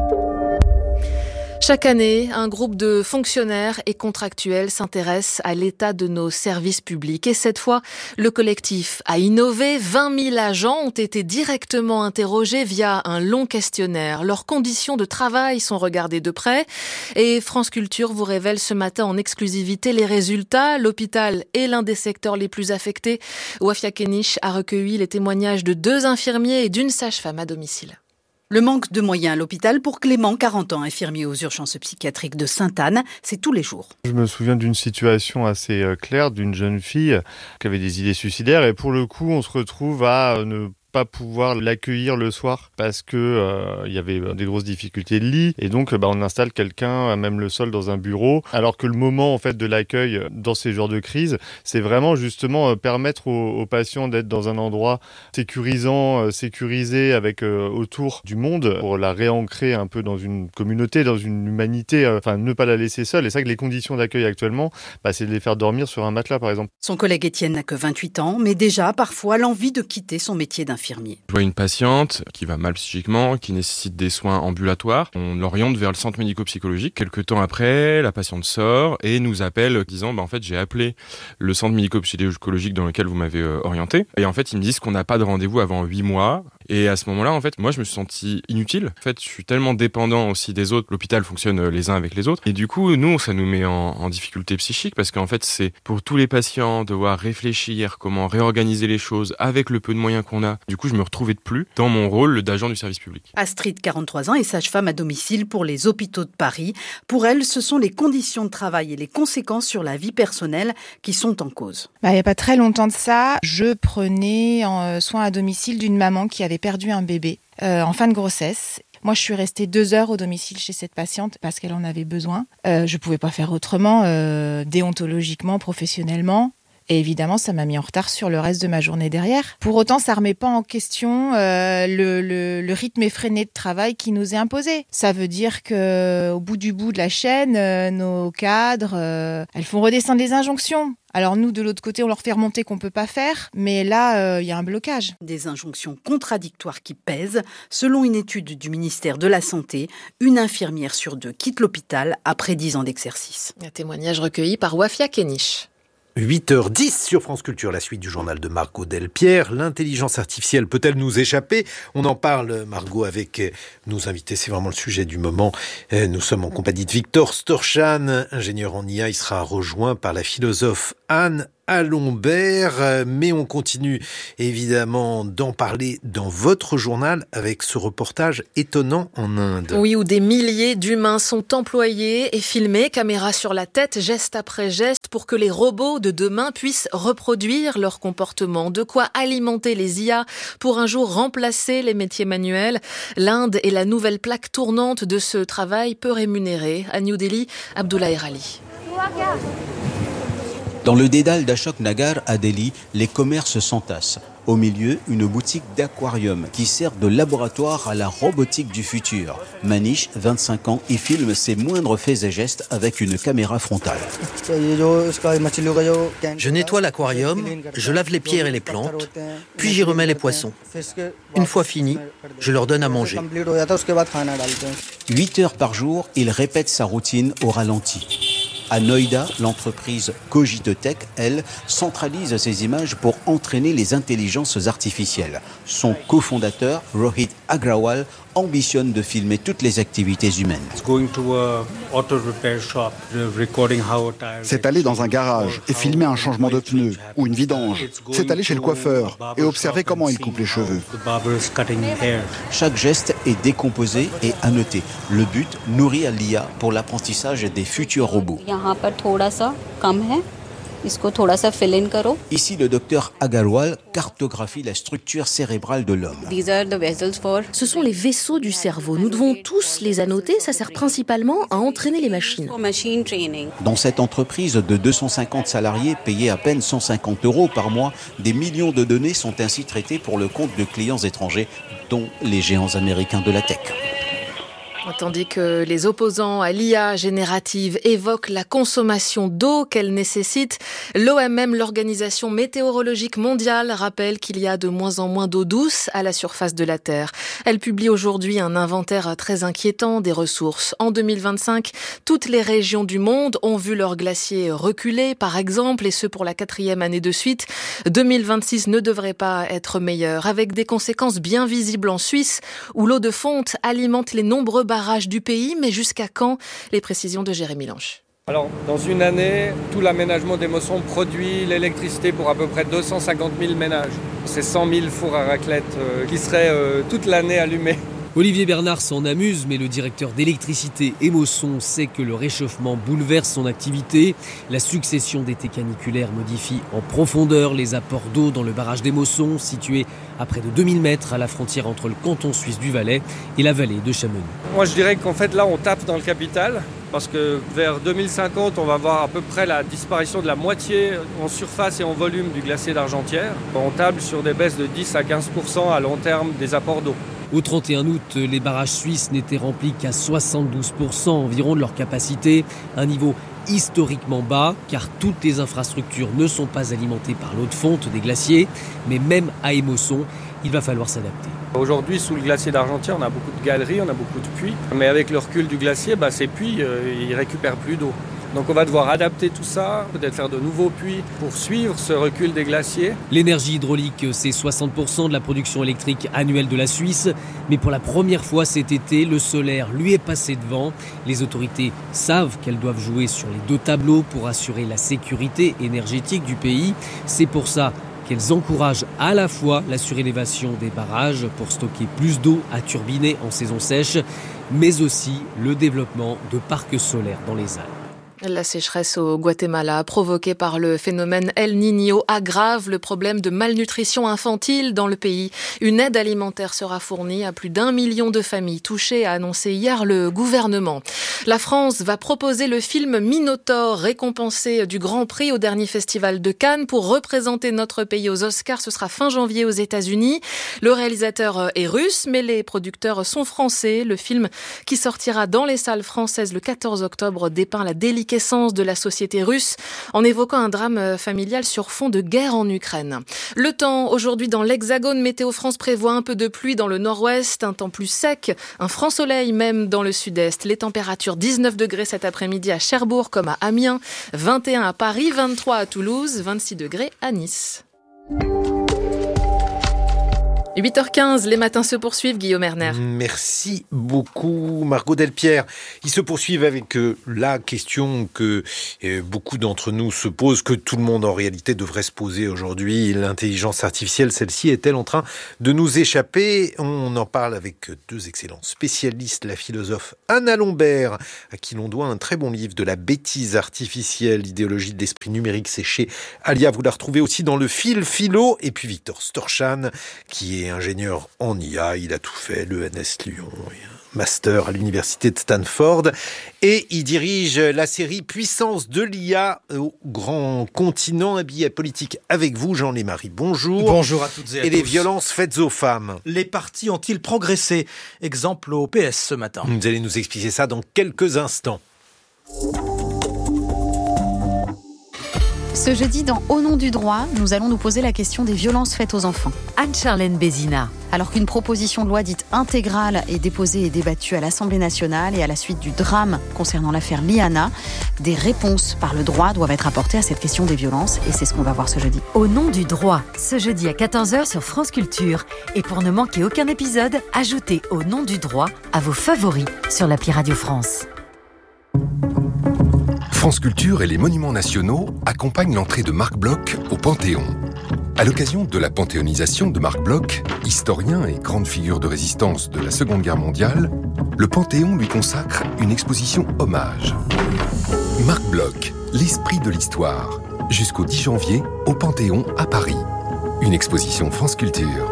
Chaque année, un groupe de fonctionnaires et contractuels s'intéresse à l'état de nos services publics. Et cette fois, le collectif a innové. 20 000 agents ont été directement interrogés via un long questionnaire. Leurs conditions de travail sont regardées de près. Et France Culture vous révèle ce matin en exclusivité les résultats. L'hôpital est l'un des secteurs les plus affectés. Wafia Kenich a recueilli les témoignages de 2 infirmiers et d'une sage-femme à domicile. Le manque de moyens à l'hôpital pour Clément, 40 ans, infirmier aux urgences psychiatriques de Sainte-Anne, c'est tous les jours. Je me souviens d'une situation assez claire d'une jeune fille qui avait des idées suicidaires et pour le coup, on se retrouve à ne pas pouvoir l'accueillir le soir parce que il y avait des grosses difficultés de lit et donc on installe quelqu'un même le sol dans un bureau alors que le moment en fait de l'accueil dans ces genres de crise c'est vraiment justement permettre aux patients d'être dans un endroit sécurisé avec autour du monde pour la réancrer un peu dans une communauté, dans une humanité, ne pas la laisser seule. Et c'est ça que les conditions d'accueil actuellement c'est de les faire dormir sur un matelas par exemple. Son collègue Étienne n'a que 28 ans mais déjà parfois l'envie de quitter son métier d'infirmier. Je vois une patiente qui va mal psychiquement, qui nécessite des soins ambulatoires. On l'oriente vers le centre médico-psychologique. Quelque temps après, la patiente sort et nous appelle disant en fait j'ai appelé le centre médico-psychologique dans lequel vous m'avez orienté. Et en fait ils me disent qu'on n'a pas de rendez-vous avant 8 mois. Et à ce moment-là, en fait, moi je me suis senti inutile. En fait, je suis tellement dépendant aussi des autres. L'hôpital fonctionne les uns avec les autres. Et du coup, nous, ça nous met en difficulté psychique parce qu'en fait, c'est pour tous les patients devoir réfléchir comment réorganiser les choses avec le peu de moyens qu'on a. Du coup, je me retrouvais de plus dans mon rôle d'agent du service public. Astrid, 43 ans, est sage-femme à domicile pour les hôpitaux de Paris. Pour elle, ce sont les conditions de travail et les conséquences sur la vie personnelle qui sont en cause. Il n'y a pas très longtemps de ça, je prenais soin à domicile d'une maman qui avait perdu un bébé en fin de grossesse. Moi, je suis restée 2 heures au domicile chez cette patiente parce qu'elle en avait besoin. Je ne pouvais pas faire autrement, déontologiquement, professionnellement. Et évidemment, ça m'a mis en retard sur le reste de ma journée derrière. Pour autant, ça remet pas en question le rythme effréné de travail qui nous est imposé. Ça veut dire qu'au bout de la chaîne, nos cadres, elles font redescendre les injonctions. Alors nous, de l'autre côté, on leur fait remonter qu'on ne peut pas faire, mais là, il y a un blocage. Des injonctions contradictoires qui pèsent. Selon une étude du ministère de la Santé, une infirmière sur 2 quitte l'hôpital après 10 ans d'exercice. Un témoignage recueilli par Wafia Kenich. 8h10 sur France Culture, la suite du journal de Margot Delpierre. L'intelligence artificielle peut-elle nous échapper ? On en parle, Margot, avec nos invités. C'est vraiment le sujet du moment. Nous sommes en compagnie de Victor Storchan, ingénieur en IA. Il sera rejoint par la philosophe Anne Alombert, mais on continue évidemment d'en parler dans votre journal avec ce reportage étonnant en Inde. Oui, où des milliers d'humains sont employés et filmés, caméra sur la tête, geste après geste, pour que les robots de demain puissent reproduire leur comportement. De quoi alimenter les IA pour un jour remplacer les métiers manuels. L'Inde est la nouvelle plaque tournante de ce travail peu rémunéré. À New Delhi, Abdullah Erali. Dans le dédale d'Ashok Nagar à Delhi, les commerces s'entassent. Au milieu, une boutique d'aquarium qui sert de laboratoire à la robotique du futur. Manish, 25 ans, y filme ses moindres faits et gestes avec une caméra frontale. Je nettoie l'aquarium, je lave les pierres et les plantes, puis j'y remets les poissons. Une fois fini, je leur donne à manger. 8 heures par jour, il répète sa routine au ralenti. À Noida, l'entreprise Cogitotech, elle, centralise ces images pour entraîner les intelligences artificielles. Son cofondateur, Rohit Agrawal, ambitionne de filmer toutes les activités humaines. C'est aller dans un garage et filmer un changement de pneu ou une vidange. C'est aller chez le coiffeur et observer comment il coupe les cheveux. Chaque geste est décomposé et annoté. Le but, nourrir l'IA pour l'apprentissage des futurs robots. Ici, le docteur Agarwal cartographie la structure cérébrale de l'homme. Ce sont les vaisseaux du cerveau. Nous devons tous les annoter. Ça sert principalement à entraîner les machines. Dans cette entreprise de 250 salariés payés à peine 150 € par mois, des millions de données sont ainsi traitées pour le compte de clients étrangers, dont les géants américains de la tech. Tandis que les opposants à l'IA générative évoquent la consommation d'eau qu'elle nécessite, l'OMM, l'Organisation météorologique mondiale, rappelle qu'il y a de moins en moins d'eau douce à la surface de la Terre. Elle publie aujourd'hui un inventaire très inquiétant des ressources. En 2025, toutes les régions du monde ont vu leurs glaciers reculer, par exemple, et ce pour la 4e année de suite. 2026 ne devrait pas être meilleur, avec des conséquences bien visibles en Suisse, où l'eau de fonte alimente les nombreux barrages du pays, mais jusqu'à quand ? Les précisions de Jérémy Lange. Alors, dans une année, tout l'aménagement des Mossons produit l'électricité pour à peu près 250 000 ménages. C'est 100 000 fours à raclette qui seraient toute l'année allumés. Olivier Bernard s'en amuse, mais le directeur d'électricité et Mosson sait que le réchauffement bouleverse son activité. La succession d'étés caniculaires modifie en profondeur les apports d'eau dans le barrage des Mossons, situé à près de 2000 mètres à la frontière entre le canton suisse du Valais et la vallée de Chamonix. Moi, je dirais qu'en fait, là, on tape dans le capital, parce que vers 2050, on va voir à peu près la disparition de la moitié en surface et en volume du glacier d'Argentière. On table sur des baisses de 10 à 15% à long terme des apports d'eau. Au 31 août, les barrages suisses n'étaient remplis qu'à 72% environ de leur capacité, un niveau historiquement bas, car toutes les infrastructures ne sont pas alimentées par l'eau de fonte des glaciers, mais même à Émosson, il va falloir s'adapter. Aujourd'hui, sous le glacier d'Argentière, on a beaucoup de galeries, on a beaucoup de puits, mais avec le recul du glacier, ces puits, ils récupèrent plus d'eau. Donc on va devoir adapter tout ça, peut-être faire de nouveaux puits pour suivre ce recul des glaciers. L'énergie hydraulique, c'est 60% de la production électrique annuelle de la Suisse. Mais pour la première fois cet été, le solaire lui est passé devant. Les autorités savent qu'elles doivent jouer sur les 2 tableaux pour assurer la sécurité énergétique du pays. C'est pour ça qu'elles encouragent à la fois la surélévation des barrages pour stocker plus d'eau à turbiner en saison sèche, mais aussi le développement de parcs solaires dans les Alpes. La sécheresse au Guatemala, provoquée par le phénomène El Niño, aggrave le problème de malnutrition infantile dans le pays. Une aide alimentaire sera fournie à plus d'1 million de familles touchées, a annoncé hier le gouvernement. La France va proposer le film Minotaure, récompensé du Grand Prix au dernier festival de Cannes pour représenter notre pays aux Oscars. Ce sera fin janvier aux États-Unis. Le réalisateur est russe, mais les producteurs sont français. Le film, qui sortira dans les salles françaises le 14 octobre, dépeint la délicatesse de la société russe en évoquant un drame familial sur fond de guerre en Ukraine. Le temps, aujourd'hui dans l'Hexagone, Météo France prévoit un peu de pluie dans le nord-ouest, un temps plus sec, un franc soleil même dans le sud-est. Les températures 19 degrés cet après-midi à Cherbourg comme à Amiens, 21 à Paris, 23 à Toulouse, 26 degrés à Nice. 8h15, les matins se poursuivent, Guillaume Erner. Merci beaucoup, Margot Delpierre. Ils se poursuivent avec la question que beaucoup d'entre nous se posent, que tout le monde en réalité devrait se poser aujourd'hui. L'intelligence artificielle, celle-ci, est-elle en train de nous échapper ? On en parle avec deux excellents spécialistes, la philosophe Anna Lombert, à qui l'on doit un très bon livre de la bêtise artificielle, idéologie de l'esprit numérique, c'est chez Alia. Vous la retrouvez aussi dans le fil philo. Et puis Victor Storchan, qui est ingénieur en IA, il a tout fait, l'ENS Lyon, master à l'université de Stanford, et il dirige la série Puissance de l'IA au grand continent. Habillé politique avec vous, Jean Lémarie. Bonjour. Bonjour à toutes et à tous. Et les violences faites aux femmes. Les partis ont-ils progressé ? Exemple au PS ce matin. Vous allez nous expliquer ça dans quelques instants. Ce jeudi, dans Au nom du droit, nous allons nous poser la question des violences faites aux enfants. Anne-Charlène Bézina. Alors qu'une proposition de loi dite intégrale est déposée et débattue à l'Assemblée nationale et à la suite du drame concernant l'affaire Liana, des réponses par le droit doivent être apportées à cette question des violences et c'est ce qu'on va voir ce jeudi. Au nom du droit, ce jeudi à 14h sur France Culture. Et pour ne manquer aucun épisode, ajoutez Au nom du droit à vos favoris sur l'appli Radio France. France Culture et les Monuments Nationaux accompagnent l'entrée de Marc Bloch au Panthéon. À l'occasion de la panthéonisation de Marc Bloch, historien et grande figure de résistance de la Seconde Guerre mondiale, le Panthéon lui consacre une exposition hommage. Marc Bloch, l'esprit de l'histoire, jusqu'au 10 janvier au Panthéon à Paris. Une exposition France Culture.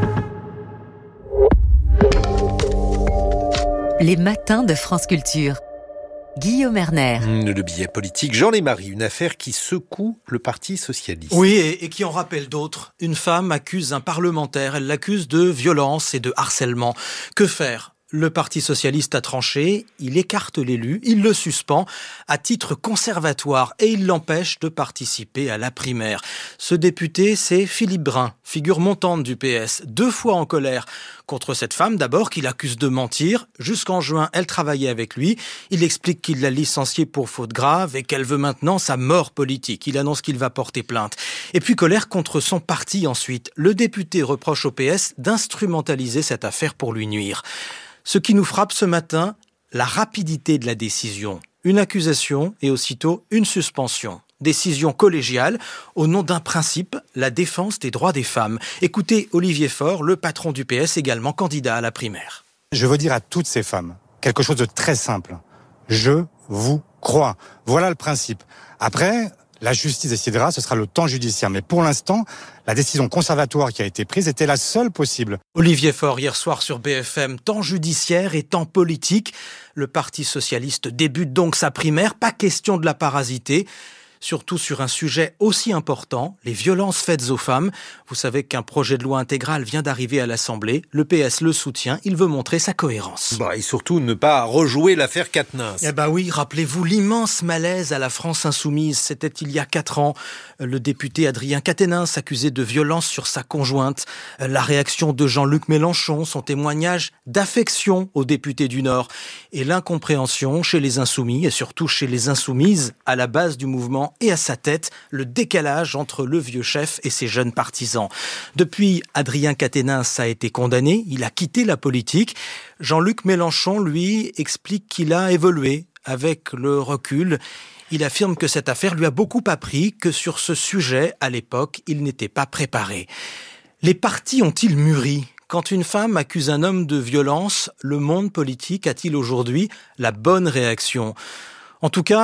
Les matins de France Culture. Guillaume Erner. Le billet politique, Jean Lémarie, une affaire qui secoue le Parti socialiste. Oui, et qui en rappelle d'autres. Une femme accuse un parlementaire, elle l'accuse de violence et de harcèlement. Que faire ? Le Parti socialiste a tranché, il écarte l'élu, il le suspend à titre conservatoire et il l'empêche de participer à la primaire. Ce député, c'est Philippe Brun, figure montante du PS, 2 fois en colère contre cette femme d'abord qu'il accuse de mentir. Jusqu'en juin, elle travaillait avec lui. Il explique qu'il l'a licenciée pour faute grave et qu'elle veut maintenant sa mort politique. Il annonce qu'il va porter plainte. Et puis colère contre son parti ensuite. Le député reproche au PS d'instrumentaliser cette affaire pour lui nuire. Ce qui nous frappe ce matin, la rapidité de la décision. Une accusation et aussitôt une suspension. Décision collégiale au nom d'un principe, la défense des droits des femmes. Écoutez Olivier Faure, le patron du PS, également candidat à la primaire. Je veux dire à toutes ces femmes quelque chose de très simple. Je vous crois. Voilà le principe. Après, la justice décidera, ce sera le temps judiciaire. Mais pour l'instant, la décision conservatoire qui a été prise était la seule possible. Olivier Faure, hier soir sur BFM, temps judiciaire et temps politique. Le Parti socialiste débute donc sa primaire, pas question de la parasiter. Surtout sur un sujet aussi important, les violences faites aux femmes. Vous savez qu'un projet de loi intégral vient d'arriver à l'Assemblée. Le PS le soutient, il veut montrer sa cohérence. Et surtout ne pas rejouer l'affaire Quatennens. Oui, rappelez-vous l'immense malaise à la France insoumise. C'était il y a 4 ans. Le député Adrien Quatennens accusé de violence sur sa conjointe. La réaction de Jean-Luc Mélenchon, son témoignage d'affection au député du Nord. Et l'incompréhension chez les insoumis et surtout chez les insoumises à la base du mouvement et à sa tête, le décalage entre le vieux chef et ses jeunes partisans. Depuis, Adrien Quatennens a été condamné, il a quitté la politique. Jean-Luc Mélenchon, lui, explique qu'il a évolué avec le recul. Il affirme que cette affaire lui a beaucoup appris, que sur ce sujet, à l'époque, il n'était pas préparé. Les partis ont-ils mûri ? Quand une femme accuse un homme de violence, le monde politique a-t-il aujourd'hui la bonne réaction ? En tout cas,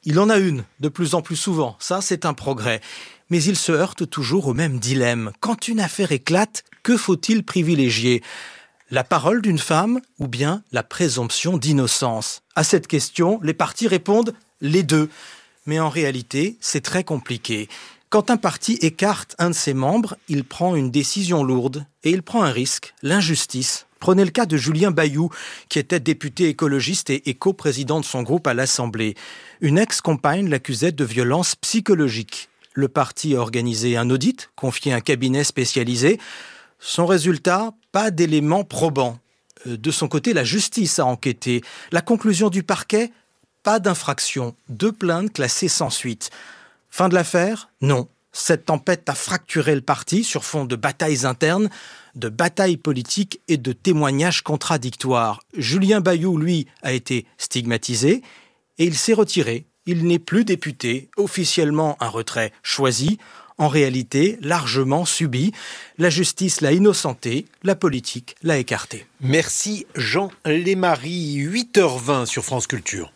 Il en a une, de plus en plus souvent. Ça, c'est un progrès. Mais il se heurte toujours au même dilemme. Quand une affaire éclate, que faut-il privilégier ? La parole d'une femme ou bien la présomption d'innocence ? À cette question, les partis répondent les deux. Mais en réalité, c'est très compliqué. Quand un parti écarte un de ses membres, il prend une décision lourde et il prend un risque, l'injustice. Prenez le cas de Julien Bayou, qui était député écologiste et coprésident de son groupe à l'Assemblée. Une ex-compagne l'accusait de violence psychologique. Le parti a organisé un audit, confié à un cabinet spécialisé. Son résultat, pas d'éléments probants. De son côté, la justice a enquêté. La conclusion du parquet, pas d'infraction. 2 plaintes classées sans suite. Fin de l'affaire ? Non. Cette tempête a fracturé le parti sur fond de batailles internes, de batailles politiques et de témoignages contradictoires. Julien Bayou, lui, a été stigmatisé et il s'est retiré. Il n'est plus député, officiellement un retrait choisi, en réalité largement subi. La justice l'a innocenté, la politique l'a écarté. Merci Jean Lémarie, 8h20 sur France Culture.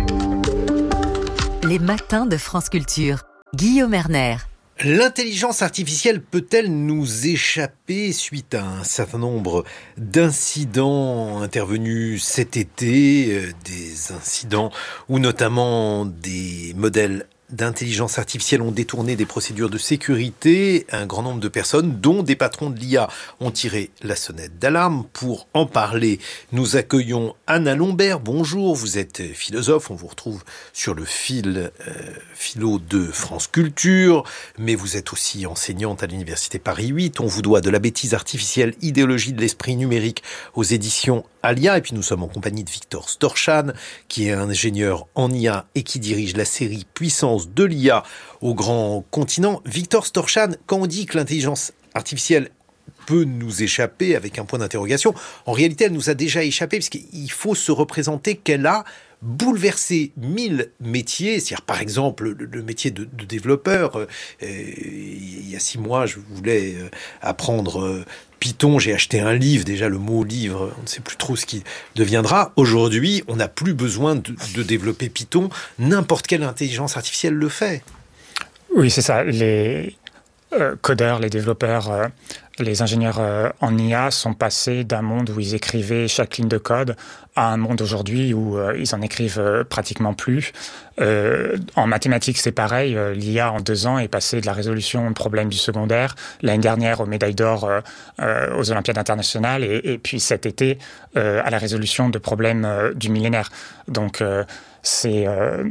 Les matins de France Culture. Guillaume Erner. L'intelligence artificielle peut-elle nous échapper suite à un certain nombre d'incidents intervenus cet été, des incidents où notamment des modèles d'intelligence artificielle ont détourné des procédures de sécurité. Un grand nombre de personnes, dont des patrons de l'IA, ont tiré la sonnette d'alarme. Pour en parler, nous accueillons Anna Lombert. Bonjour, vous êtes philosophe, on vous retrouve sur le fil philo de France Culture, mais vous êtes aussi enseignante à l'Université Paris 8. On vous doit De la bêtise artificielle, idéologie de l'esprit numérique aux éditions Alia. Et puis nous sommes en compagnie de Victor Storchan, qui est un ingénieur en IA et qui dirige la série Puissance de l'IA au grand continent. Victor Storchan, quand on dit que l'intelligence artificielle peut nous échapper avec un point d'interrogation, en réalité elle nous a déjà échappé, parce qu'il faut se représenter qu'elle a bouleversé 1000 métiers. C'est-à-dire, par exemple, le métier de développeur. Il y a 6 mois, je voulais apprendre Python, j'ai acheté un livre, déjà le mot livre, on ne sait plus trop ce qui deviendra. Aujourd'hui, on n'a plus besoin de développer Python, n'importe quelle intelligence artificielle le fait. Oui, c'est ça. Les codeurs, les développeurs, les ingénieurs en IA sont passés d'un monde où ils écrivaient chaque ligne de code à un monde aujourd'hui où ils en écrivent pratiquement plus. En mathématiques, c'est pareil. L'IA, en 2 ans, est passée de la résolution de problèmes du secondaire, l'année dernière aux médailles d'or aux Olympiades internationales, et puis cet été à la résolution de problèmes du millénaire. Donc, c'est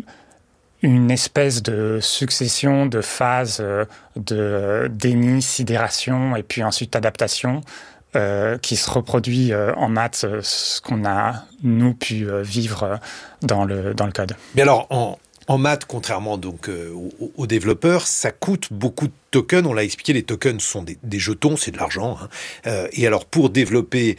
une espèce de succession de phases de déni, sidération et puis ensuite adaptation qui se reproduit en maths, ce qu'on a, nous, pu vivre dans le code. Mais alors, en maths, contrairement donc aux développeurs, ça coûte beaucoup de tokens. On l'a expliqué, les tokens sont des jetons, c'est de l'argent. Et alors, pour développer...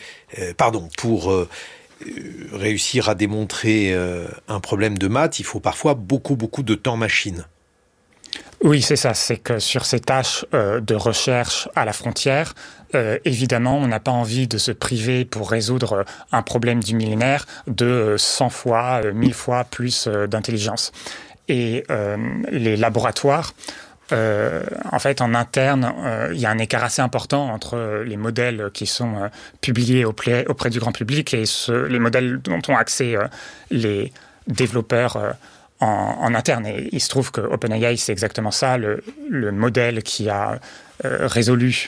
réussir à démontrer un problème de maths, il faut parfois beaucoup de temps machine. Oui, c'est ça. C'est que sur ces tâches de recherche à la frontière, évidemment, on n'a pas envie de se priver pour résoudre un problème du millénaire de 100 fois, 1000 fois plus d'intelligence. Et les laboratoires... en fait, en interne, il y a un écart assez important entre les modèles qui sont publiés auprès du grand public et les modèles dont ont accès les développeurs en interne. Et il se trouve que OpenAI, c'est exactement ça, le modèle qui a résolu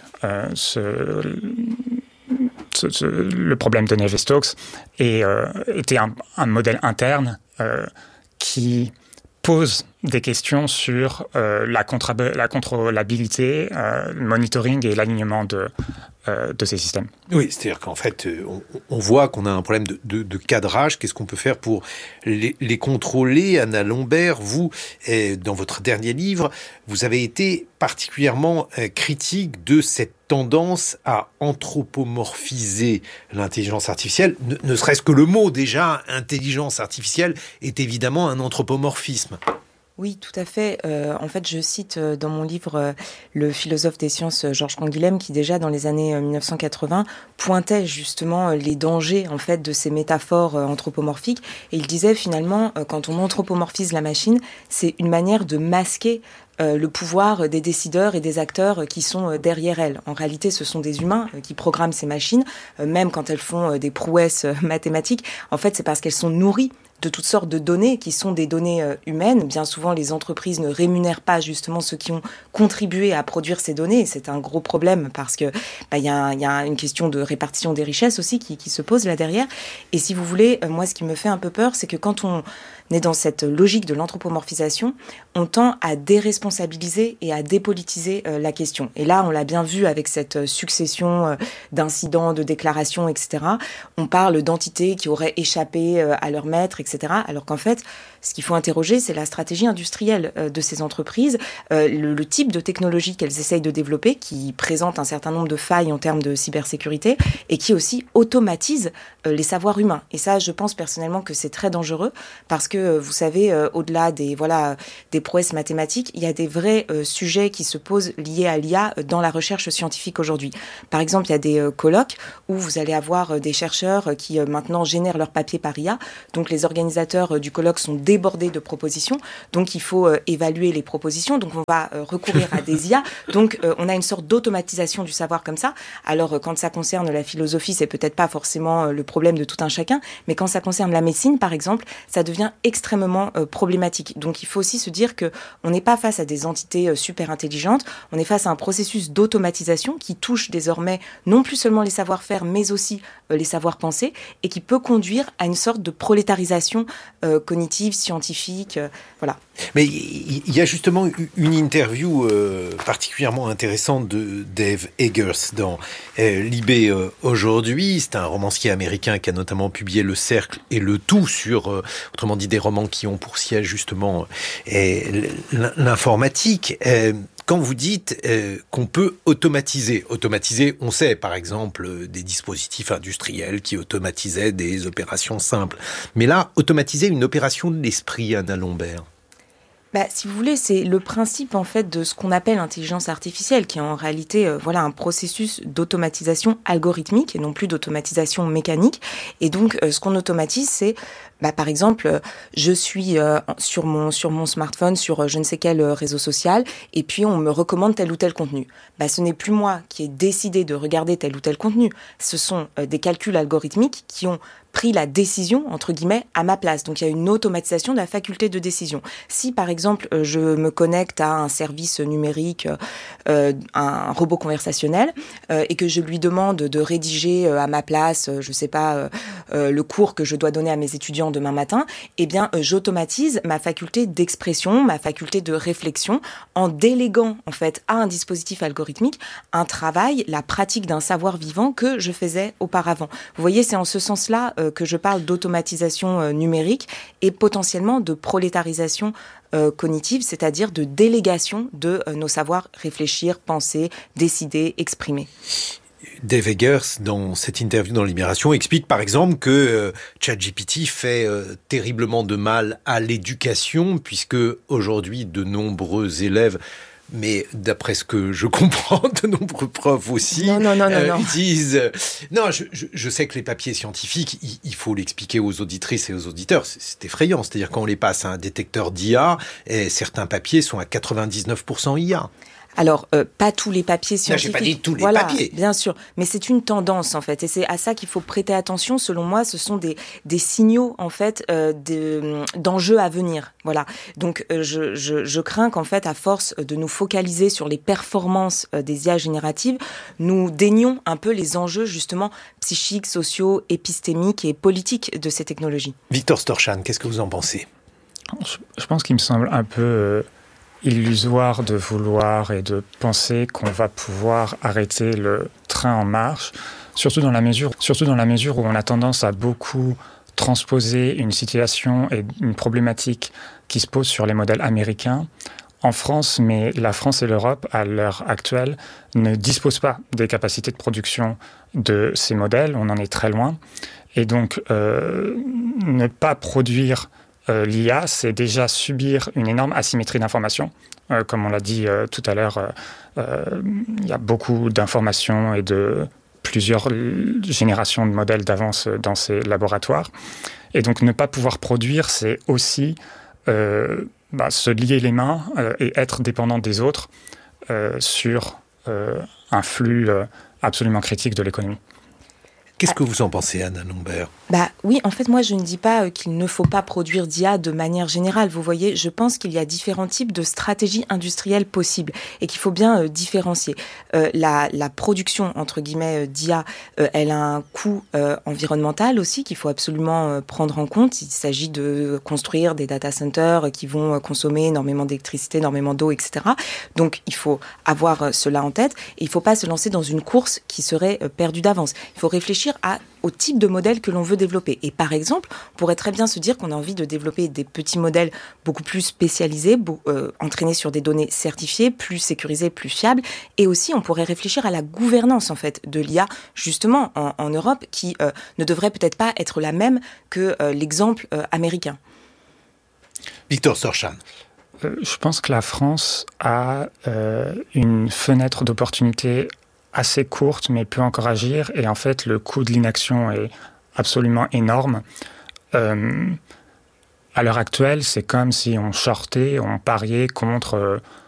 le problème de Navier-Stokes et était un modèle interne qui pose des questions sur la contrôlabilité, le monitoring et l'alignement de ces systèmes. Oui, c'est-à-dire qu'en fait, on voit qu'on a un problème de cadrage. Qu'est-ce qu'on peut faire pour les contrôler ? Anna Lombert, vous, dans votre dernier livre, vous avez été particulièrement critique de cette tendance à anthropomorphiser l'intelligence artificielle. Ne serait-ce que le mot, déjà, intelligence artificielle, est évidemment un anthropomorphisme. Oui, tout à fait. En fait, je cite dans mon livre le philosophe des sciences Georges Canguilhem qui déjà dans les années 1980 pointait justement les dangers en fait de ces métaphores anthropomorphiques et il disait finalement quand on anthropomorphise la machine, c'est une manière de masquer le pouvoir des décideurs et des acteurs qui sont derrière elles. En réalité, ce sont des humains qui programment ces machines, même quand elles font des prouesses mathématiques. En fait, c'est parce qu'elles sont nourries de toutes sortes de données qui sont des données humaines. Bien souvent, les entreprises ne rémunèrent pas justement ceux qui ont contribué à produire ces données. Et c'est un gros problème parce que y a une question de répartition des richesses aussi qui se pose là derrière. Et si vous voulez, moi, ce qui me fait un peu peur, c'est que quand on est dans cette logique de l'anthropomorphisation, on tend à déresponsabiliser et à dépolitiser la question. Et là, on l'a bien vu avec cette succession d'incidents, de déclarations, etc. On parle d'entités qui auraient échappé à leur maître, etc. Alors qu'en fait, ce qu'il faut interroger, c'est la stratégie industrielle de ces entreprises, le type de technologie qu'elles essayent de développer, qui présente un certain nombre de failles en termes de cybersécurité, et qui aussi automatise les savoirs humains. Et ça, je pense personnellement que c'est très dangereux, parce que, vous savez, au-delà des prouesses mathématiques, il y a des vrais sujets qui se posent liés à l'IA dans la recherche scientifique aujourd'hui. Par exemple, il y a des colloques où vous allez avoir des chercheurs qui maintenant génèrent leurs papiers par IA. Donc les organisateurs du colloque sont débordés de propositions. Donc il faut évaluer les propositions. Donc on va recourir à des IA. Donc on a une sorte d'automatisation du savoir comme ça. Alors quand ça concerne la philosophie, c'est peut-être pas forcément le problème de tout un chacun. Mais quand ça concerne la médecine, par exemple, ça devient extrêmement problématique. Donc il faut aussi se dire qu'on n'est pas face à des entités super intelligentes. On est face à un processus d'automatisation qui touche désormais non plus seulement les savoir-faire, mais aussi les savoir-penser, et qui peut conduire à une sorte de prolétarisation cognitive, scientifique, voilà. Mais il y a justement une interview particulièrement intéressante de Dave Eggers dans Libé aujourd'hui. C'est un romancier américain qui a notamment publié Le Cercle et Le Tout sur, autrement dit, des romans qui ont pour siège justement l'informatique. Quand vous dites qu'on peut automatiser, on sait par exemple des dispositifs industriels qui automatisaient des opérations simples. Mais là, automatiser une opération de l'esprit, Anna Lombert. Si vous voulez, c'est le principe en fait de ce qu'on appelle l'intelligence artificielle, qui est en réalité un processus d'automatisation algorithmique et non plus d'automatisation mécanique. Et donc, ce qu'on automatise, c'est par exemple, je suis sur mon smartphone, sur je ne sais quel réseau social, et puis on me recommande tel ou tel contenu. Ce n'est plus moi qui ai décidé de regarder tel ou tel contenu. Ce sont des calculs algorithmiques qui ont pris la décision, entre guillemets, à ma place. Donc, il y a une automatisation de la faculté de décision. Si, par exemple, je me connecte à un service numérique, un robot conversationnel, et que je lui demande de rédiger à ma place, je sais pas, le cours que je dois donner à mes étudiants demain matin, eh bien, j'automatise ma faculté d'expression, ma faculté de réflexion, en déléguant, en fait, à un dispositif algorithmique, un travail, la pratique d'un savoir vivant que je faisais auparavant. Vous voyez, c'est en ce sens-là que je parle d'automatisation numérique et potentiellement de prolétarisation cognitive, c'est-à-dire de délégation de nos savoirs réfléchir, penser, décider, exprimer. Dave Eggers, dans cette interview dans Libération, explique par exemple que ChatGPT fait terriblement de mal à l'éducation, puisque aujourd'hui de nombreux élèves, mais d'après ce que je comprends, de nombreux profs aussi disent... Non, je sais que les papiers scientifiques, il faut l'expliquer aux auditrices et aux auditeurs, c'est effrayant. C'est-à-dire quand on les passe à un détecteur d'IA, certains papiers sont à 99% IA. Alors, pas tous les papiers scientifiques. Non, j'ai pas dit tous les papiers. Bien sûr, mais c'est une tendance en fait, et c'est à ça qu'il faut prêter attention. Selon moi, ce sont des signaux en fait d'enjeux à venir. Voilà. Donc, je crains qu'en fait, à force de nous focaliser sur les performances des IA génératives, nous dénions un peu les enjeux justement psychiques, sociaux, épistémiques et politiques de ces technologies. Victor Storchan, qu'est-ce que vous en pensez ? Je pense qu'il me semble un peu illusoire de vouloir et de penser qu'on va pouvoir arrêter le train en marche, surtout dans la mesure où on a tendance à beaucoup transposer une situation et une problématique qui se pose sur les modèles américains en France, mais la France et l'Europe, à l'heure actuelle, ne disposent pas des capacités de production de ces modèles, on en est très loin, et donc ne pas produire l'IA, c'est déjà subir une énorme asymétrie d'informations. Comme on l'a dit tout à l'heure, il y a beaucoup d'informations et de plusieurs générations de modèles d'avance dans ces laboratoires. Et donc, ne pas pouvoir produire, c'est aussi se lier les mains et être dépendant des autres sur un flux absolument critique de l'économie. Qu'est-ce que vous en pensez, Anna Lombert ? Oui, en fait, moi, je ne dis pas qu'il ne faut pas produire d'IA de manière générale. Vous voyez, je pense qu'il y a différents types de stratégies industrielles possibles et qu'il faut bien différencier. La production, entre guillemets, d'IA, elle a un coût environnemental aussi qu'il faut absolument prendre en compte. Il s'agit de construire des data centers qui vont consommer énormément d'électricité, énormément d'eau, etc. Donc, il faut avoir cela en tête et il ne faut pas se lancer dans une course qui serait perdue d'avance. Il faut réfléchir au type de modèle que l'on veut développer. Et par exemple, on pourrait très bien se dire qu'on a envie de développer des petits modèles beaucoup plus spécialisés, entraînés sur des données certifiées, plus sécurisées, plus fiables. Et aussi, on pourrait réfléchir à la gouvernance en fait de l'IA, justement en Europe, qui ne devrait peut-être pas être la même que l'exemple américain. Victor Sorchan. Je pense que la France a une fenêtre d'opportunité assez courte, mais peut encore agir. Et en fait, le coût de l'inaction est absolument énorme. À l'heure actuelle, c'est comme si on shortait, on pariait contre